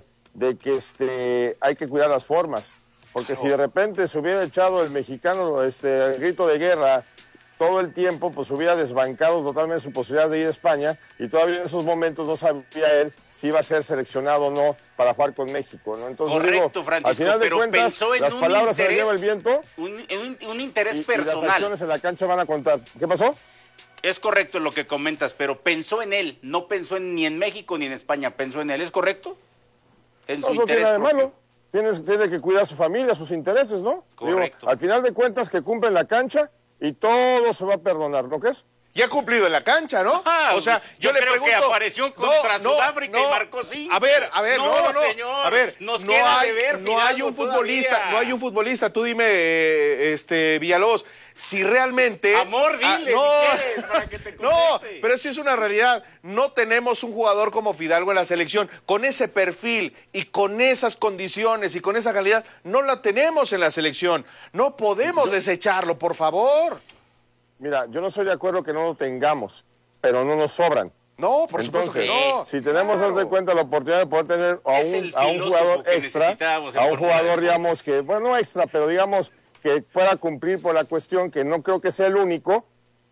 H: que hay que cuidar las formas. Porque si de repente se hubiera echado el mexicano el grito de guerra todo el tiempo, pues hubiera desbancado totalmente su posibilidad de ir a España, y todavía en esos momentos no sabía él si iba a ser seleccionado o no para jugar con México, ¿no? Entonces,
B: correcto, Francisco,
H: al final de
B: pero
H: cuentas,
B: pensó en
H: las
B: un
H: palabras
B: interés,
H: se las lleva el viento.
B: Un interés
H: y
B: personal.
H: las acciones en la cancha van a contar. ¿Qué pasó?
B: Es correcto lo que comentas, pero pensó en él, no pensó ni en México ni en España, pensó en él, ¿es correcto? En su
H: No tiene
B: interés
H: nada de
B: propio.
H: malo. Tiene que cuidar su familia, sus intereses, ¿no?
B: Correcto.
H: Digo, al final de cuentas, que cumple en la cancha y todo se va a perdonar, ¿no crees?
C: Y ha cumplido en la cancha, ¿no?
B: O sea, yo le creo que apareció contra Sudáfrica y marcó 5.
C: A ver, no.
B: Señor,
C: A ver,
B: nos queda de ver,
C: no hay un futbolista, tú dime, Villalobos, si realmente...
B: Amor, dile,
C: no,
B: si quieres, para que te conteste.
C: pero sí es una realidad. No tenemos un jugador como Fidalgo en la selección, con ese perfil y con esas condiciones y con esa calidad, no la tenemos en la selección. No podemos desecharlo, por favor.
H: Mira, yo no estoy de acuerdo que no lo tengamos, pero no nos sobran.
C: No, por supuesto que no.
H: Si tenemos, haz de cuenta, la oportunidad de poder tener a un jugador extra, a un jugador, digamos, que, bueno, no extra, pero digamos que pueda cumplir por la cuestión, que no creo que sea el único,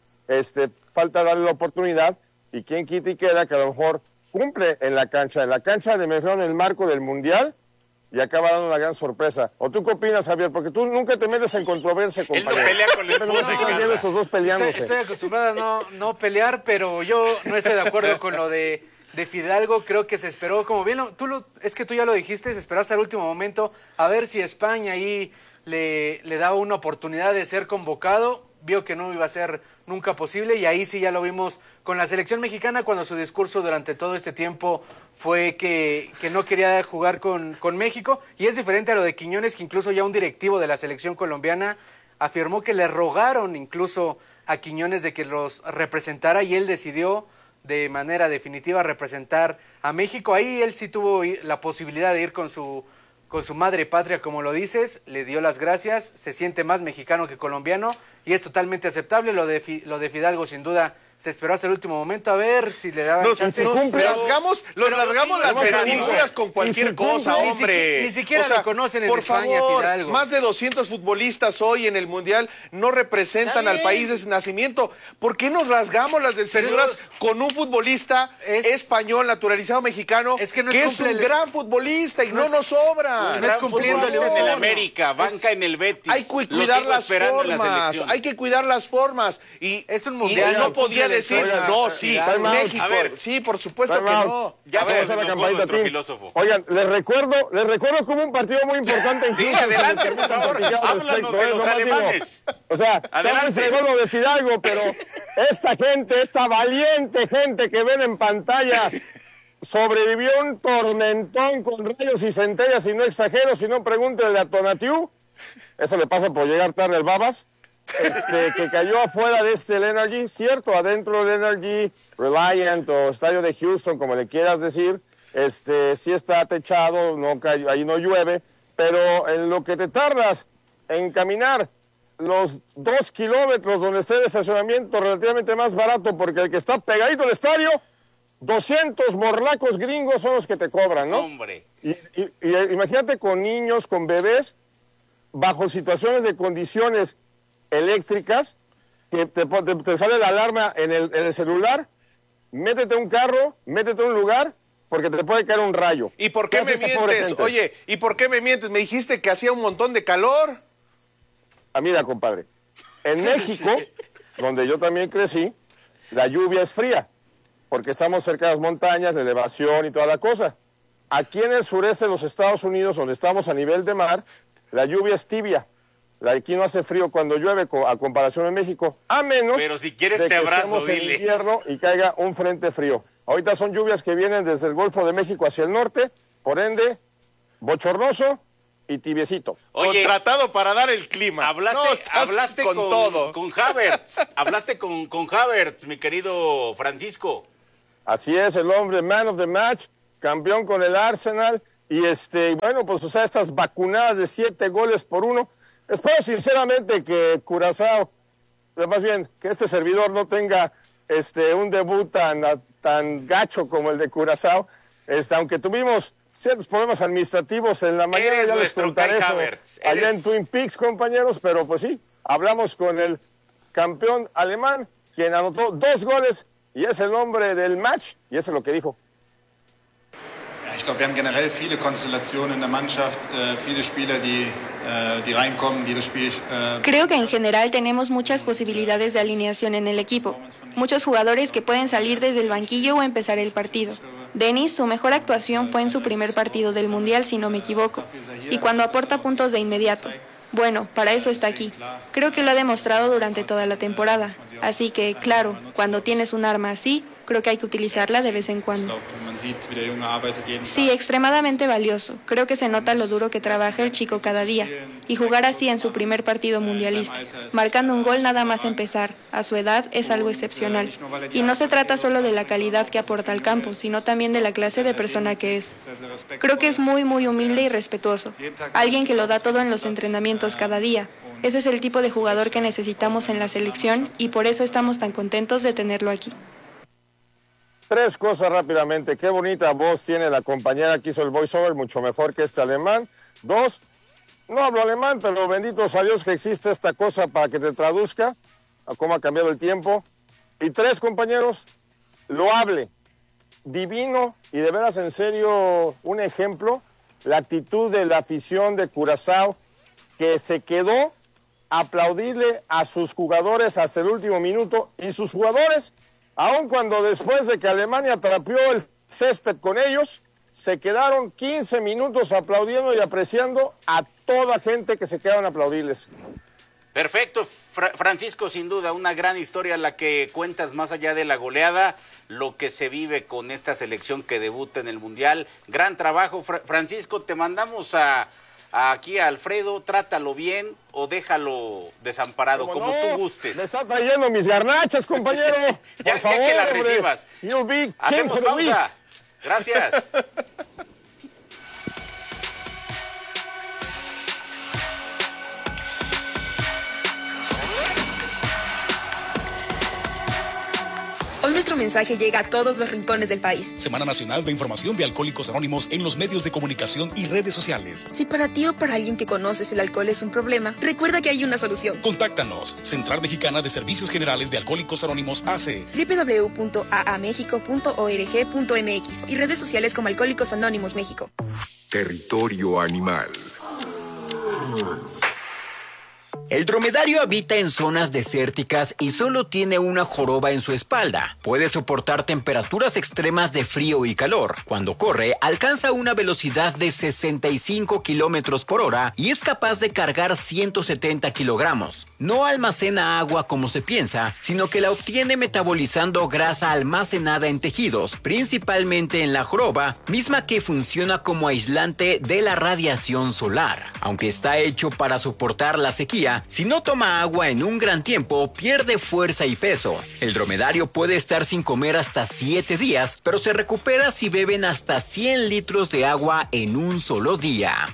H: falta darle la oportunidad, y quien quita y queda, que a lo mejor cumple en la cancha de me refiero en el marco del Mundial, y acaba dando una gran sorpresa. ¿O tú qué opinas, Javier? Porque tú nunca te metes en controversia, compañero.
B: Él no pelea con la esposa en casa.
H: Esos dos peleándose.
A: Estoy acostumbrada a no pelear, pero yo no estoy de acuerdo con lo de Fidalgo. Creo que se esperó, como bien, es que tú ya lo dijiste, se esperó hasta el último momento a ver si España ahí le daba una oportunidad de ser convocado. Vio que no iba a ser nunca posible, y ahí sí ya lo vimos con la selección mexicana, cuando su discurso durante todo este tiempo fue que no quería jugar con México, y es diferente a lo de Quiñones, que incluso ya un directivo de la selección colombiana afirmó que le rogaron incluso a Quiñones de que los representara, y él decidió de manera definitiva representar a México. Ahí él sí tuvo la posibilidad de ir con su madre patria, como lo dices, le dio las gracias, se siente más mexicano que colombiano, y es totalmente aceptable. Lo de Fidalgo, sin duda, se esperó hasta el último momento a ver si le daban chance.
C: Nos rasgamos las vestiduras con cualquier cosa, hombre.
A: Ni siquiera lo conocen en España,
C: favor,
A: Fidalgo.
C: Más de 200 futbolistas hoy en el Mundial no representan al país de nacimiento. ¿Por qué nos rasgamos las vestiduras con un futbolista español, naturalizado mexicano, que es un gran futbolista y no nos sobra?
B: No es cumpliéndole en el América, banca en el Betis.
C: Hay que cuidar las formas, hay que cuidar las formas. Y
A: es un mundial.
C: Y no podía decir, no, sí, México.
B: A ver,
C: sí, por supuesto que no.
B: Ya se
H: la
B: enojó
H: campanita
B: nuestro
H: a ti.
B: filósofo.
H: Oigan, les recuerdo como un partido muy importante.
B: Sí, adelante, por favor. Háblanos de los alemanes.
H: O sea,
B: adelante.
H: Lo de Fidalgo, pero esta valiente gente que ven en pantalla, sobrevivió un tormentón con rayos y centellas, y no exagero, si no pregúntenle a Tonatiu. Eso le pasa por llegar tarde al Babas. Que cayó afuera de el Energy, cierto, adentro del Energy Reliant o Estadio de Houston, como le quieras decir, sí está techado, no cayó, ahí no llueve, pero en lo que te tardas en caminar los 2 kilómetros donde esté el estacionamiento relativamente más barato, porque el que está pegadito al estadio, 200 morlacos gringos son los que te cobran, ¿no?
B: Hombre.
H: Y imagínate con niños, con bebés, bajo situaciones de condiciones eléctricas, que te sale la alarma en el celular, métete a un carro, métete a un lugar, porque te puede caer un rayo.
C: ¿Y por qué me mientes? Oye, ¿y por qué me mientes? Me dijiste que hacía un montón de calor.
H: Ah, mira, compadre, en México, donde yo también crecí, la lluvia es fría, porque estamos cerca de las montañas, la elevación y toda la cosa. Aquí en el sureste de los Estados Unidos, donde estamos a nivel de mar, la lluvia es tibia. Aquí no hace frío cuando llueve a comparación de México, a menos
B: pero si quieres
H: de
B: te
H: que
B: abrazo,
H: estemos en
B: dile.
H: invierno y caiga un frente frío. Ahorita son lluvias que vienen desde el Golfo de México hacia el norte, por ende, bochornoso y tibiecito.
B: Oye,
C: contratado para dar el clima.
B: Hablaste
C: con todo.
B: Con Havertz. Hablaste con Havertz, mi querido Francisco.
H: Así es, el hombre, man of the match, campeón con el Arsenal. Y bueno, pues o sea, estas vacunadas de 7 goles por 1. Espero sinceramente que Curazao, más bien, que este servidor no tenga un debut tan gacho como el de Curazao. Aunque tuvimos ciertos problemas administrativos en la mañana,
B: Eres
H: ya les
B: nuestro
H: contaré
B: Kai
H: eso
B: Havertz.
H: allá en Twin Peaks, compañeros, pero pues sí, hablamos con el campeón alemán, quien anotó 2 goles y es el hombre del match, y eso es lo que dijo.
F: Ich glaube, wir haben generell viele Konstellationen in der Mannschaft, viele Spieler, die reinkommen, die das Spiel...
P: Creo que en general tenemos muchas posibilidades de alineación en el equipo. Muchos jugadores que pueden salir desde el banquillo o empezar el partido. Denis, su mejor actuación fue en su primer partido del Mundial, si no me equivoco, y cuando aporta puntos de inmediato. Bueno, para eso está aquí. Creo que lo ha demostrado durante toda la temporada. Así que, claro, cuando tienes un arma así, creo que hay que utilizarla de vez en cuando. Sí, extremadamente valioso. Creo que se nota lo duro que trabaja el chico cada día. Y jugar así en su primer partido mundialista, marcando un gol nada más empezar, a su edad, es algo excepcional. Y no se trata solo de la calidad que aporta al campo, sino también de la clase de persona que es. Creo que es muy humilde y respetuoso. Alguien que lo da todo en los entrenamientos cada día. Ese es el tipo de jugador que necesitamos en la selección y por eso estamos tan contentos de tenerlo aquí.
H: 3 cosas rápidamente. Qué bonita voz tiene la compañera que hizo el voiceover, mucho mejor que este alemán. 2, no hablo alemán, pero bendito sea Dios que existe esta cosa para que te traduzca a cómo ha cambiado el tiempo. Y 3, compañeros, loable, divino y de veras en serio un ejemplo, la actitud de la afición de Curazao que se quedó a aplaudirle a sus jugadores hasta el último minuto y sus jugadores, aun cuando después de que Alemania trapeó el césped con ellos, se quedaron 15 minutos aplaudiendo y apreciando a toda gente que se quedaron a aplaudirles.
B: Perfecto, Francisco, sin duda, una gran historia la que cuentas más allá de la goleada, lo que se vive con esta selección que debuta en el Mundial. Gran trabajo, Francisco, te mandamos aquí a Alfredo, trátalo bien o déjalo desamparado, como tú gustes.
H: Me está trayendo mis garnachas, compañero.
B: ya que las recibas. Hacemos pausa. Gracias.
I: Hoy nuestro mensaje llega a todos los rincones del país.
J: Semana Nacional de Información de Alcohólicos Anónimos en los medios de comunicación y redes sociales.
I: Si para ti o para alguien que conoces el alcohol es un problema, recuerda que hay una solución.
J: Contáctanos. Central Mexicana de Servicios Generales de Alcohólicos Anónimos AC.
I: www.aamexico.org.mx y redes sociales como Alcohólicos Anónimos México.
K: Territorio animal.
M: El dromedario habita en zonas desérticas y solo tiene una joroba en su espalda. Puede soportar temperaturas extremas de frío y calor. Cuando corre, alcanza una velocidad de 65 kilómetros por hora y es capaz de cargar 170 kilogramos. No almacena agua como se piensa, sino que la obtiene metabolizando grasa almacenada en tejidos, principalmente en la joroba, misma que funciona como aislante de la radiación solar. Aunque está hecho para soportar la sequía, si no toma agua en un gran tiempo, pierde fuerza y peso. El dromedario puede estar sin comer hasta 7 días, pero se recupera si beben hasta 100 litros de agua en un solo día.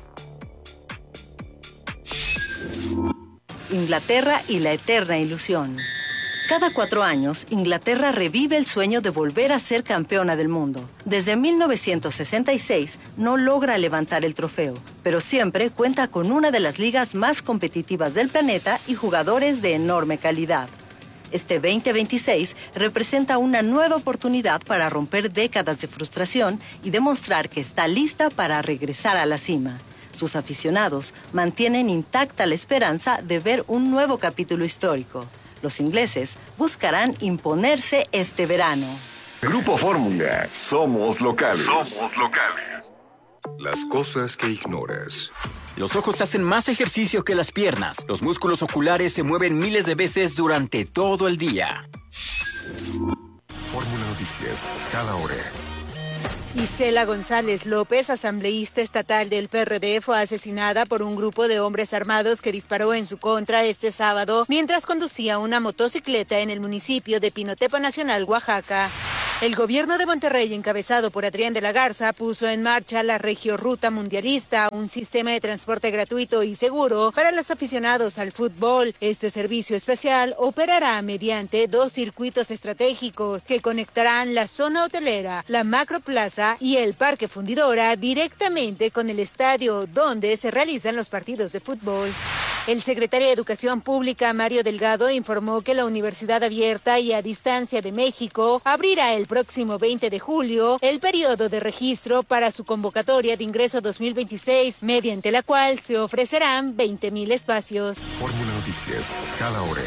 L: Inglaterra y la eterna ilusión. Cada 4 años, Inglaterra revive el sueño de volver a ser campeona del mundo. Desde 1966 no logra levantar el trofeo, pero siempre cuenta con una de las ligas más competitivas del planeta y jugadores de enorme calidad. Este 2026 representa una nueva oportunidad para romper décadas de frustración y demostrar que está lista para regresar a la cima. Sus aficionados mantienen intacta la esperanza de ver un nuevo capítulo histórico. Los ingleses buscarán imponerse este verano.
K: Grupo Fórmula. Somos locales. Somos locales. Las cosas que ignoras.
M: Los ojos hacen más ejercicio que las piernas. Los músculos oculares se mueven miles de veces durante todo el día.
K: Fórmula Noticias, cada hora.
N: Isela González López, asambleísta estatal del PRD, fue asesinada por un grupo de hombres armados que disparó en su contra este sábado mientras conducía una motocicleta en el municipio de Pinotepa Nacional, Oaxaca. El gobierno de Monterrey, encabezado por Adrián de la Garza, puso en marcha la Regioruta Mundialista, un sistema de transporte gratuito y seguro para los aficionados al fútbol. Este servicio especial operará mediante 2 circuitos estratégicos que conectarán la zona hotelera, la macroplaza y el Parque Fundidora directamente con el estadio donde se realizan los partidos de fútbol. El secretario de Educación Pública, Mario Delgado, informó que la Universidad Abierta y a Distancia de México abrirá el próximo 20 de julio el periodo de registro para su convocatoria de ingreso 2026, mediante la cual se ofrecerán 20,000 espacios.
K: Fórmula Noticias, cada hora.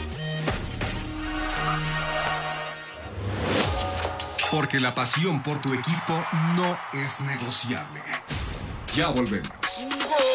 D: Porque la pasión por tu equipo no es negociable. Ya volvemos.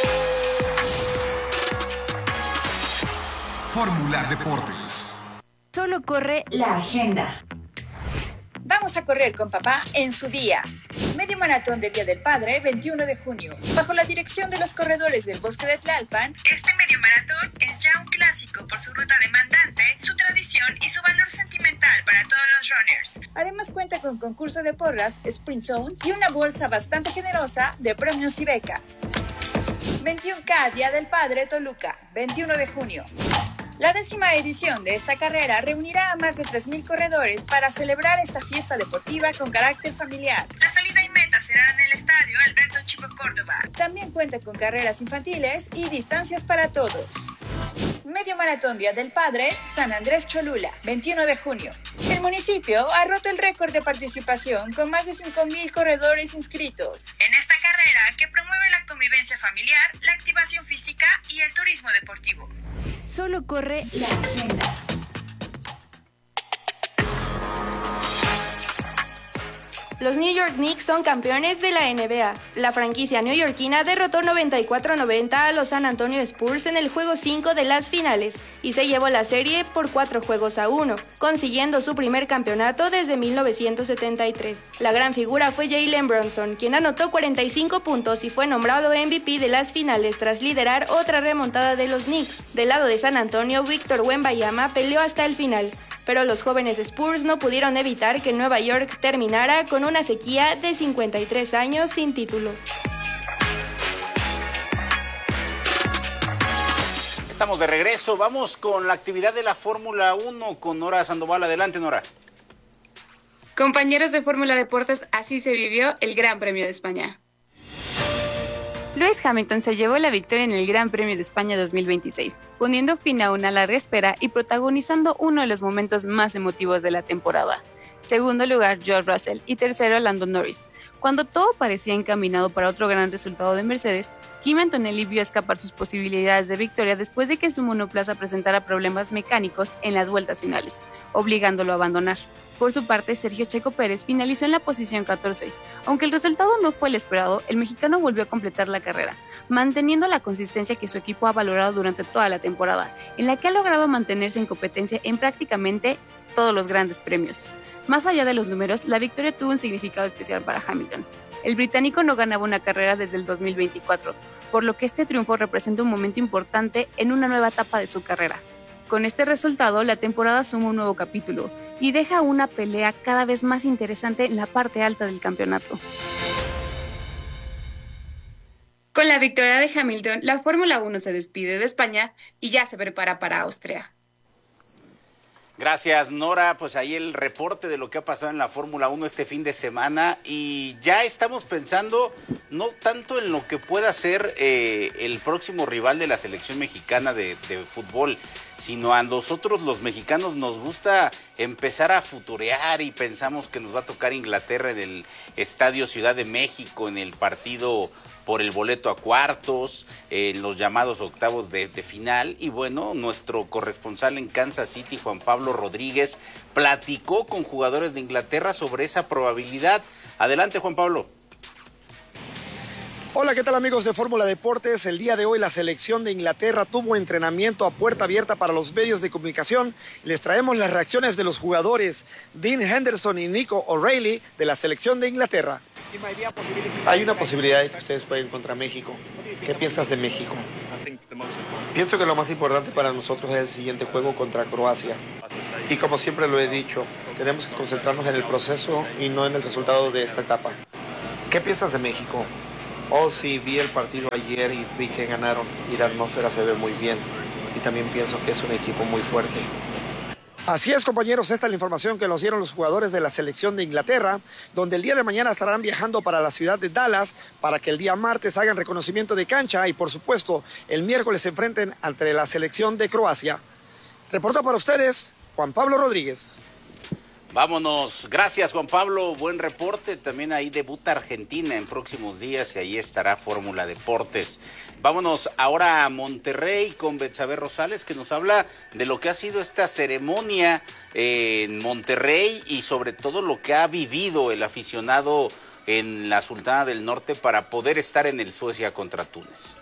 D: Fórmula Deportes.
O: Solo corre la agenda. Vamos a correr con papá en su día. Medio maratón del Día del Padre, 21 de junio. Bajo la dirección de los corredores del Bosque de Tlalpan, este medio maratón es ya un clásico por su ruta demandante, su tradición y su valor sentimental para todos los runners. Además cuenta con concurso de porras, Sprint Zone y una bolsa bastante generosa de premios y becas. 21K Día del Padre Toluca, 21 de junio. La 10ª edición de esta carrera reunirá a más de 3,000 corredores para celebrar esta fiesta deportiva con carácter familiar. La salida y meta será en el estadio Alberto Chico Córdoba. También cuenta con carreras infantiles y distancias para todos. Medio Maratón Día del Padre, San Andrés Cholula, 21 de junio. El municipio ha roto el récord de participación con más de 5,000 corredores inscritos. En esta carrera que promueve la convivencia familiar, la activación física y el turismo deportivo. Solo corre la agenda.
P: Los New York Knicks son campeones de la NBA. La franquicia neoyorquina derrotó 94-90 a los San Antonio Spurs en el juego 5 de las finales y se llevó la serie por 4-1, consiguiendo su primer campeonato desde 1973. La gran figura fue Jalen Brunson, quien anotó 45 puntos y fue nombrado MVP de las finales tras liderar otra remontada de los Knicks. Del lado de San Antonio, Víctor Wembanyama peleó hasta el final, pero los jóvenes Spurs no pudieron evitar que Nueva York terminara con una sequía de 53 años sin título.
B: Estamos de regreso, vamos con la actividad de la Fórmula 1 con Nora Sandoval. Adelante, Nora.
Q: Compañeros de Fórmula Deportes, así se vivió el Gran Premio de España. Lewis Hamilton se llevó la victoria en el Gran Premio de España 2026, poniendo fin a una larga espera y protagonizando uno de los momentos más emotivos de la temporada. Segundo lugar, George Russell y tercero, Lando Norris. Cuando todo parecía encaminado para otro gran resultado de Mercedes, Kimi Antonelli vio escapar sus posibilidades de victoria después de que su monoplaza presentara problemas mecánicos en las vueltas finales, obligándolo a abandonar. Por su parte, Sergio Checo Pérez finalizó en la posición 14. Aunque el resultado no fue el esperado, el mexicano volvió a completar la carrera, manteniendo la consistencia que su equipo ha valorado durante toda la temporada, en la que ha logrado mantenerse en competencia en prácticamente todos los grandes premios. Más allá de los números, la victoria tuvo un significado especial para Hamilton. El británico no ganaba una carrera desde el 2024, por lo que este triunfo representa un momento importante en una nueva etapa de su carrera. Con este resultado, la temporada suma un nuevo capítulo y deja una pelea cada vez más interesante en la parte alta del campeonato. Con la victoria de Hamilton, la Fórmula 1 se despide de España y ya se prepara para Austria.
B: Gracias, Nora. Pues ahí el reporte de lo que ha pasado en la Fórmula 1 este fin de semana, y ya estamos pensando no tanto en lo que pueda ser el próximo rival de la selección mexicana de fútbol, sino a nosotros los mexicanos nos gusta empezar a futurear y pensamos que nos va a tocar Inglaterra en el Estadio Ciudad de México, en el partido por el boleto a cuartos, en los llamados octavos de final. Y bueno, nuestro corresponsal en Kansas City, Juan Pablo Rodríguez, platicó con jugadores de Inglaterra sobre esa probabilidad. Adelante, Juan Pablo.
R: Hola, ¿qué tal amigos de Fórmula Deportes? El día de hoy la selección de Inglaterra tuvo entrenamiento a puerta abierta para los medios de comunicación. Les traemos las reacciones de los jugadores Dean Henderson y Nico O'Reilly de la selección de Inglaterra.
S: Hay una posibilidad de que ustedes jueguen contra México. ¿Qué piensas de México? Pienso que lo más importante para nosotros es el siguiente juego contra Croacia. Y como siempre lo he dicho, tenemos que concentrarnos en el proceso y no en el resultado de esta etapa. ¿Qué piensas de México? Oh, sí, vi el partido ayer y vi que ganaron y la atmósfera se ve muy bien. Y también pienso que es un equipo muy fuerte.
R: Así es, compañeros, esta es la información que nos dieron los jugadores de la selección de Inglaterra, donde el día de mañana estarán viajando para la ciudad de Dallas para que el día martes hagan reconocimiento de cancha y, por supuesto, el miércoles se enfrenten ante la selección de Croacia. Reporta para ustedes, Juan Pablo Rodríguez.
B: Vámonos. Gracias, Juan Pablo. Buen reporte. También ahí debuta Argentina en próximos días y ahí estará Fórmula Deportes. Vámonos ahora a Monterrey con Betsabe Rosales, que nos habla de lo que ha sido esta ceremonia en Monterrey y sobre todo lo que ha vivido el aficionado en la Sultana del Norte para poder estar en el Suecia contra Túnez.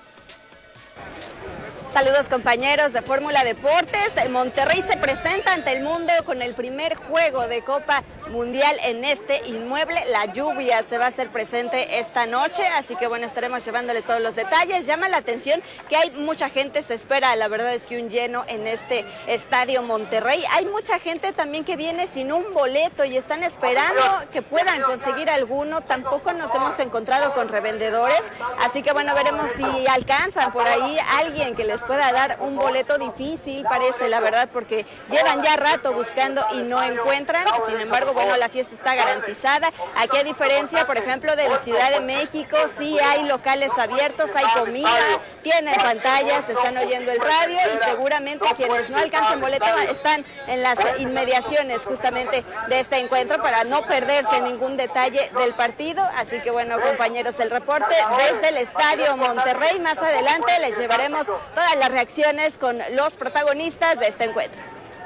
T: Saludos compañeros de Fórmula Deportes. Monterrey se presenta ante el mundo con el primer juego de Copa Mundial en este inmueble. La lluvia se va a hacer presente esta noche, así que bueno, estaremos llevándoles todos los detalles. Llama la atención que hay mucha gente, se espera, la verdad es que un lleno en este Estadio Monterrey. Hay mucha gente también que viene sin un boleto y están esperando que puedan conseguir alguno. Tampoco nos hemos encontrado con revendedores, así que bueno, veremos si alcanzan por ahí alguien que les pueda dar un boleto. Difícil parece, la verdad, porque llevan ya rato buscando y no encuentran. Sin embargo, bueno, la fiesta está garantizada. Aquí, a diferencia, por ejemplo, de la Ciudad de México, sí hay locales abiertos, hay comida, tienen pantallas, están oyendo el radio y seguramente quienes no alcancen boleto están en las inmediaciones justamente de este encuentro para no perderse ningún detalle del partido. Así que bueno, compañeros, el reporte desde el Estadio Monterrey. Más adelante les llevaremos todas las reacciones con los protagonistas de este encuentro.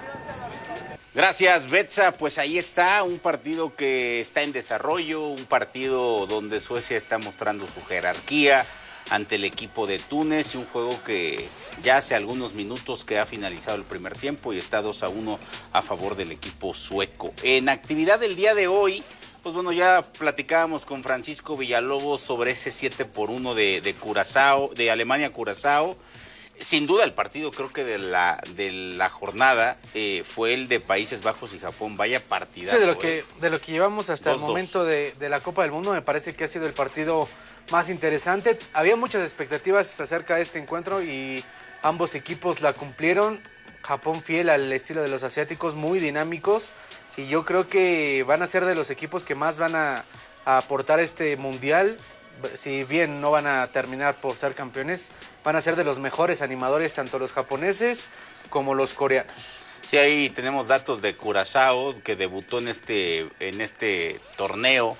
B: Gracias, Betsa. Pues ahí está, un partido que está en desarrollo, un partido donde Suecia está mostrando su jerarquía ante el equipo de Túnez, y un juego que ya hace algunos minutos que ha finalizado el primer tiempo y está 2-1 a favor del equipo sueco. En actividad del día de hoy, pues bueno, ya platicábamos con Francisco Villalobos sobre ese 7-1 de Curazao, de Alemania-Curazao. Sin duda el partido, creo que de la jornada fue el de Países Bajos y Japón. Vaya partidazo.
A: Sí, de lo que llevamos hasta el momento de la Copa del Mundo, me parece que ha sido el partido más interesante. Había muchas expectativas acerca de este encuentro y ambos equipos la cumplieron. Japón fiel al estilo de los asiáticos, muy dinámicos, y yo creo que van a ser de los equipos que más van a aportar este mundial. Si bien no van a terminar por ser campeones, van a ser de los mejores animadores, tanto los japoneses como los coreanos.
B: Sí, ahí tenemos datos de Curazao, que debutó en este torneo.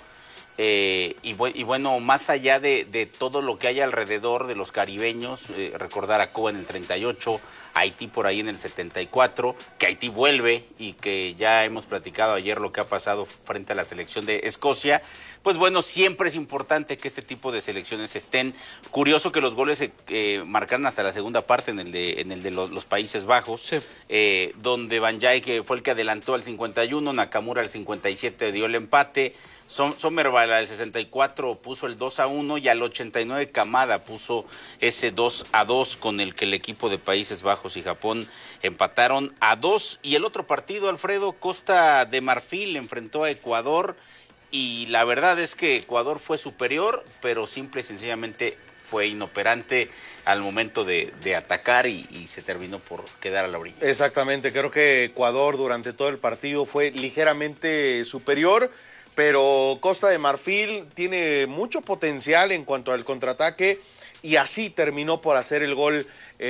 B: Y bueno, más allá de todo lo que hay alrededor de los caribeños, recordar a Cuba en el 38, Haití por ahí en el 74, que Haití vuelve y que ya hemos platicado ayer lo que ha pasado frente a la selección de Escocia. Pues bueno, siempre es importante que este tipo de selecciones estén. Curioso que los goles se marcaron hasta la segunda parte en el de los Países Bajos, sí. Donde Van Dijk fue el que adelantó al 51, Nakamura al 57 dio el empate, Sommervall al 64 puso el 2-1 y al 89 Kamada puso ese 2-2 con el que el equipo de Países Bajos y Japón empataron a 2. Y el otro partido, Alfredo, Costa de Marfil enfrentó a Ecuador y la verdad es que Ecuador fue superior, pero simple y sencillamente fue inoperante al momento de atacar y se terminó por quedar a la orilla.
C: Exactamente, creo que Ecuador durante todo el partido fue ligeramente superior, pero Costa de Marfil tiene mucho potencial en cuanto al contraataque y así terminó por hacer el gol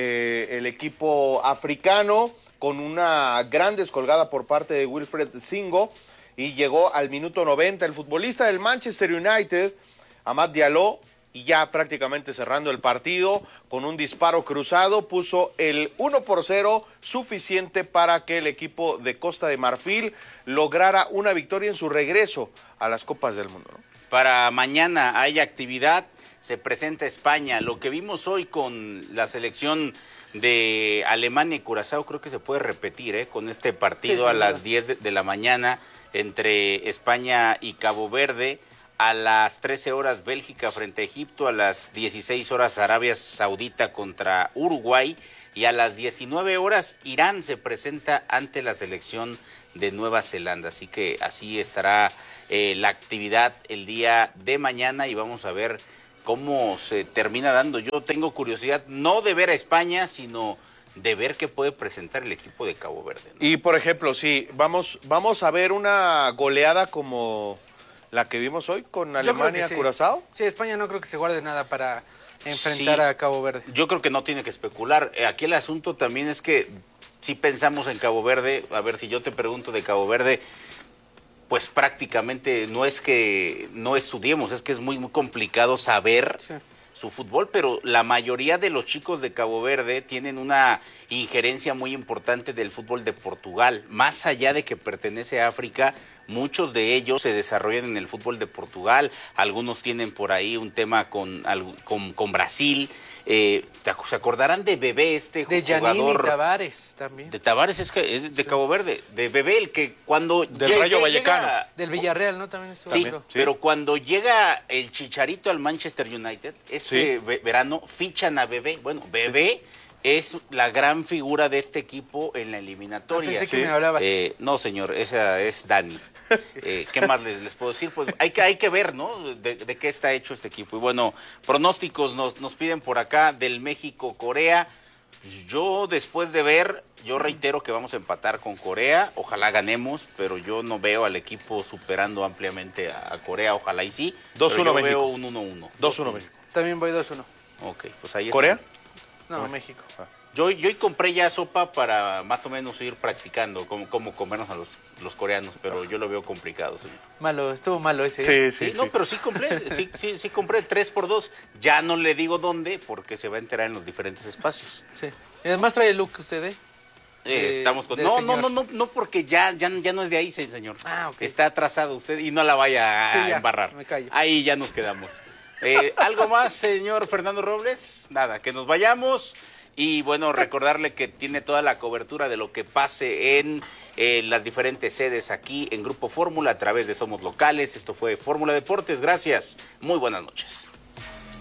C: el equipo africano con una gran descolgada por parte de Wilfred Singo y llegó al minuto 90 el futbolista del Manchester United, Amad Diallo, y ya prácticamente cerrando el partido con un disparo cruzado puso el 1-0 suficiente para que el equipo de Costa de Marfil lograra una victoria en su regreso a las Copas del Mundo, ¿no?
B: Para mañana hay actividad, se presenta España. Lo que vimos hoy con la selección de Alemania y Curazao creo que se puede repetir con este partido a las 10 de la mañana entre España y Cabo Verde. A las 13 horas Bélgica frente a Egipto, a las 16 horas Arabia Saudita contra Uruguay y a las 19 horas Irán se presenta ante la selección de Nueva Zelanda. Así que así estará la actividad el día de mañana y vamos a ver cómo se termina dando. Yo tengo curiosidad no de ver a España, sino de ver qué puede presentar el equipo de Cabo Verde, ¿no?
C: Y por ejemplo, sí, vamos a ver una goleada como la que vimos hoy con Alemania,
A: sí.
C: Curazao.
A: Sí, España no creo que se guarde nada para enfrentar a Cabo Verde.
B: Yo creo que no tiene que especular. Aquí el asunto también es que si pensamos en Cabo Verde, a ver si yo te pregunto de Cabo Verde, pues prácticamente no es que no estudiemos, es que es muy, muy complicado saber su fútbol, pero la mayoría de los chicos de Cabo Verde tienen una injerencia muy importante del fútbol de Portugal. Más allá de que pertenece a África, muchos de ellos se desarrollan en el fútbol de Portugal, algunos tienen por ahí un tema con Brasil. ¿Se acordarán de Bebé, este
A: de
B: jugador?
A: De Giannini Tavares también.
B: De Tavares es de Cabo Verde, de Bebé, el que cuando
C: del Rayo Vallecano.
A: Del Villarreal, ¿no? También estuvo.
B: Sí, pero cuando llega el Chicharito al Manchester United, verano fichan a Bebé. Bueno, Bebé es la gran figura de este equipo en la eliminatoria.
A: Pensé que me hablabas.
B: No, señor, esa es Dani. ¿Qué más les puedo decir? Pues hay que ver, ¿no? De qué está hecho este equipo. Y bueno, pronósticos nos piden por acá del México-Corea. Yo después de ver, yo reitero que vamos a empatar con Corea. Ojalá ganemos, pero yo no veo al equipo superando ampliamente a Corea. Ojalá y sí.
C: 2-1 México.
B: Veo un 1-1.
C: 2-1 México.
A: También voy 2-1.
B: Ok, pues ahí está.
C: ¿Corea?
A: No, México.
B: Yo compré ya sopa para más o menos ir practicando cómo comernos a los coreanos, pero yo lo veo complicado, señor.
A: Malo, estuvo malo ese.
B: Sí. No, pero sí compré, sí compré 3x2. Ya no le digo dónde, porque se va a enterar en los diferentes espacios.
A: Sí. Y además trae el look usted,
B: estamos con... No, porque ya no es de ahí, señor.
A: Ah, ok.
B: Está atrasado usted y no la vaya a embarrar.
A: Me callo.
B: Ahí ya nos quedamos. ¿Algo más, señor Fernando Robles? Nada, que nos vayamos. Y bueno, recordarle que tiene toda la cobertura de lo que pase en las diferentes sedes aquí en Grupo Fórmula a través de Somos Locales. Esto fue Fórmula Deportes. Gracias. Muy buenas noches.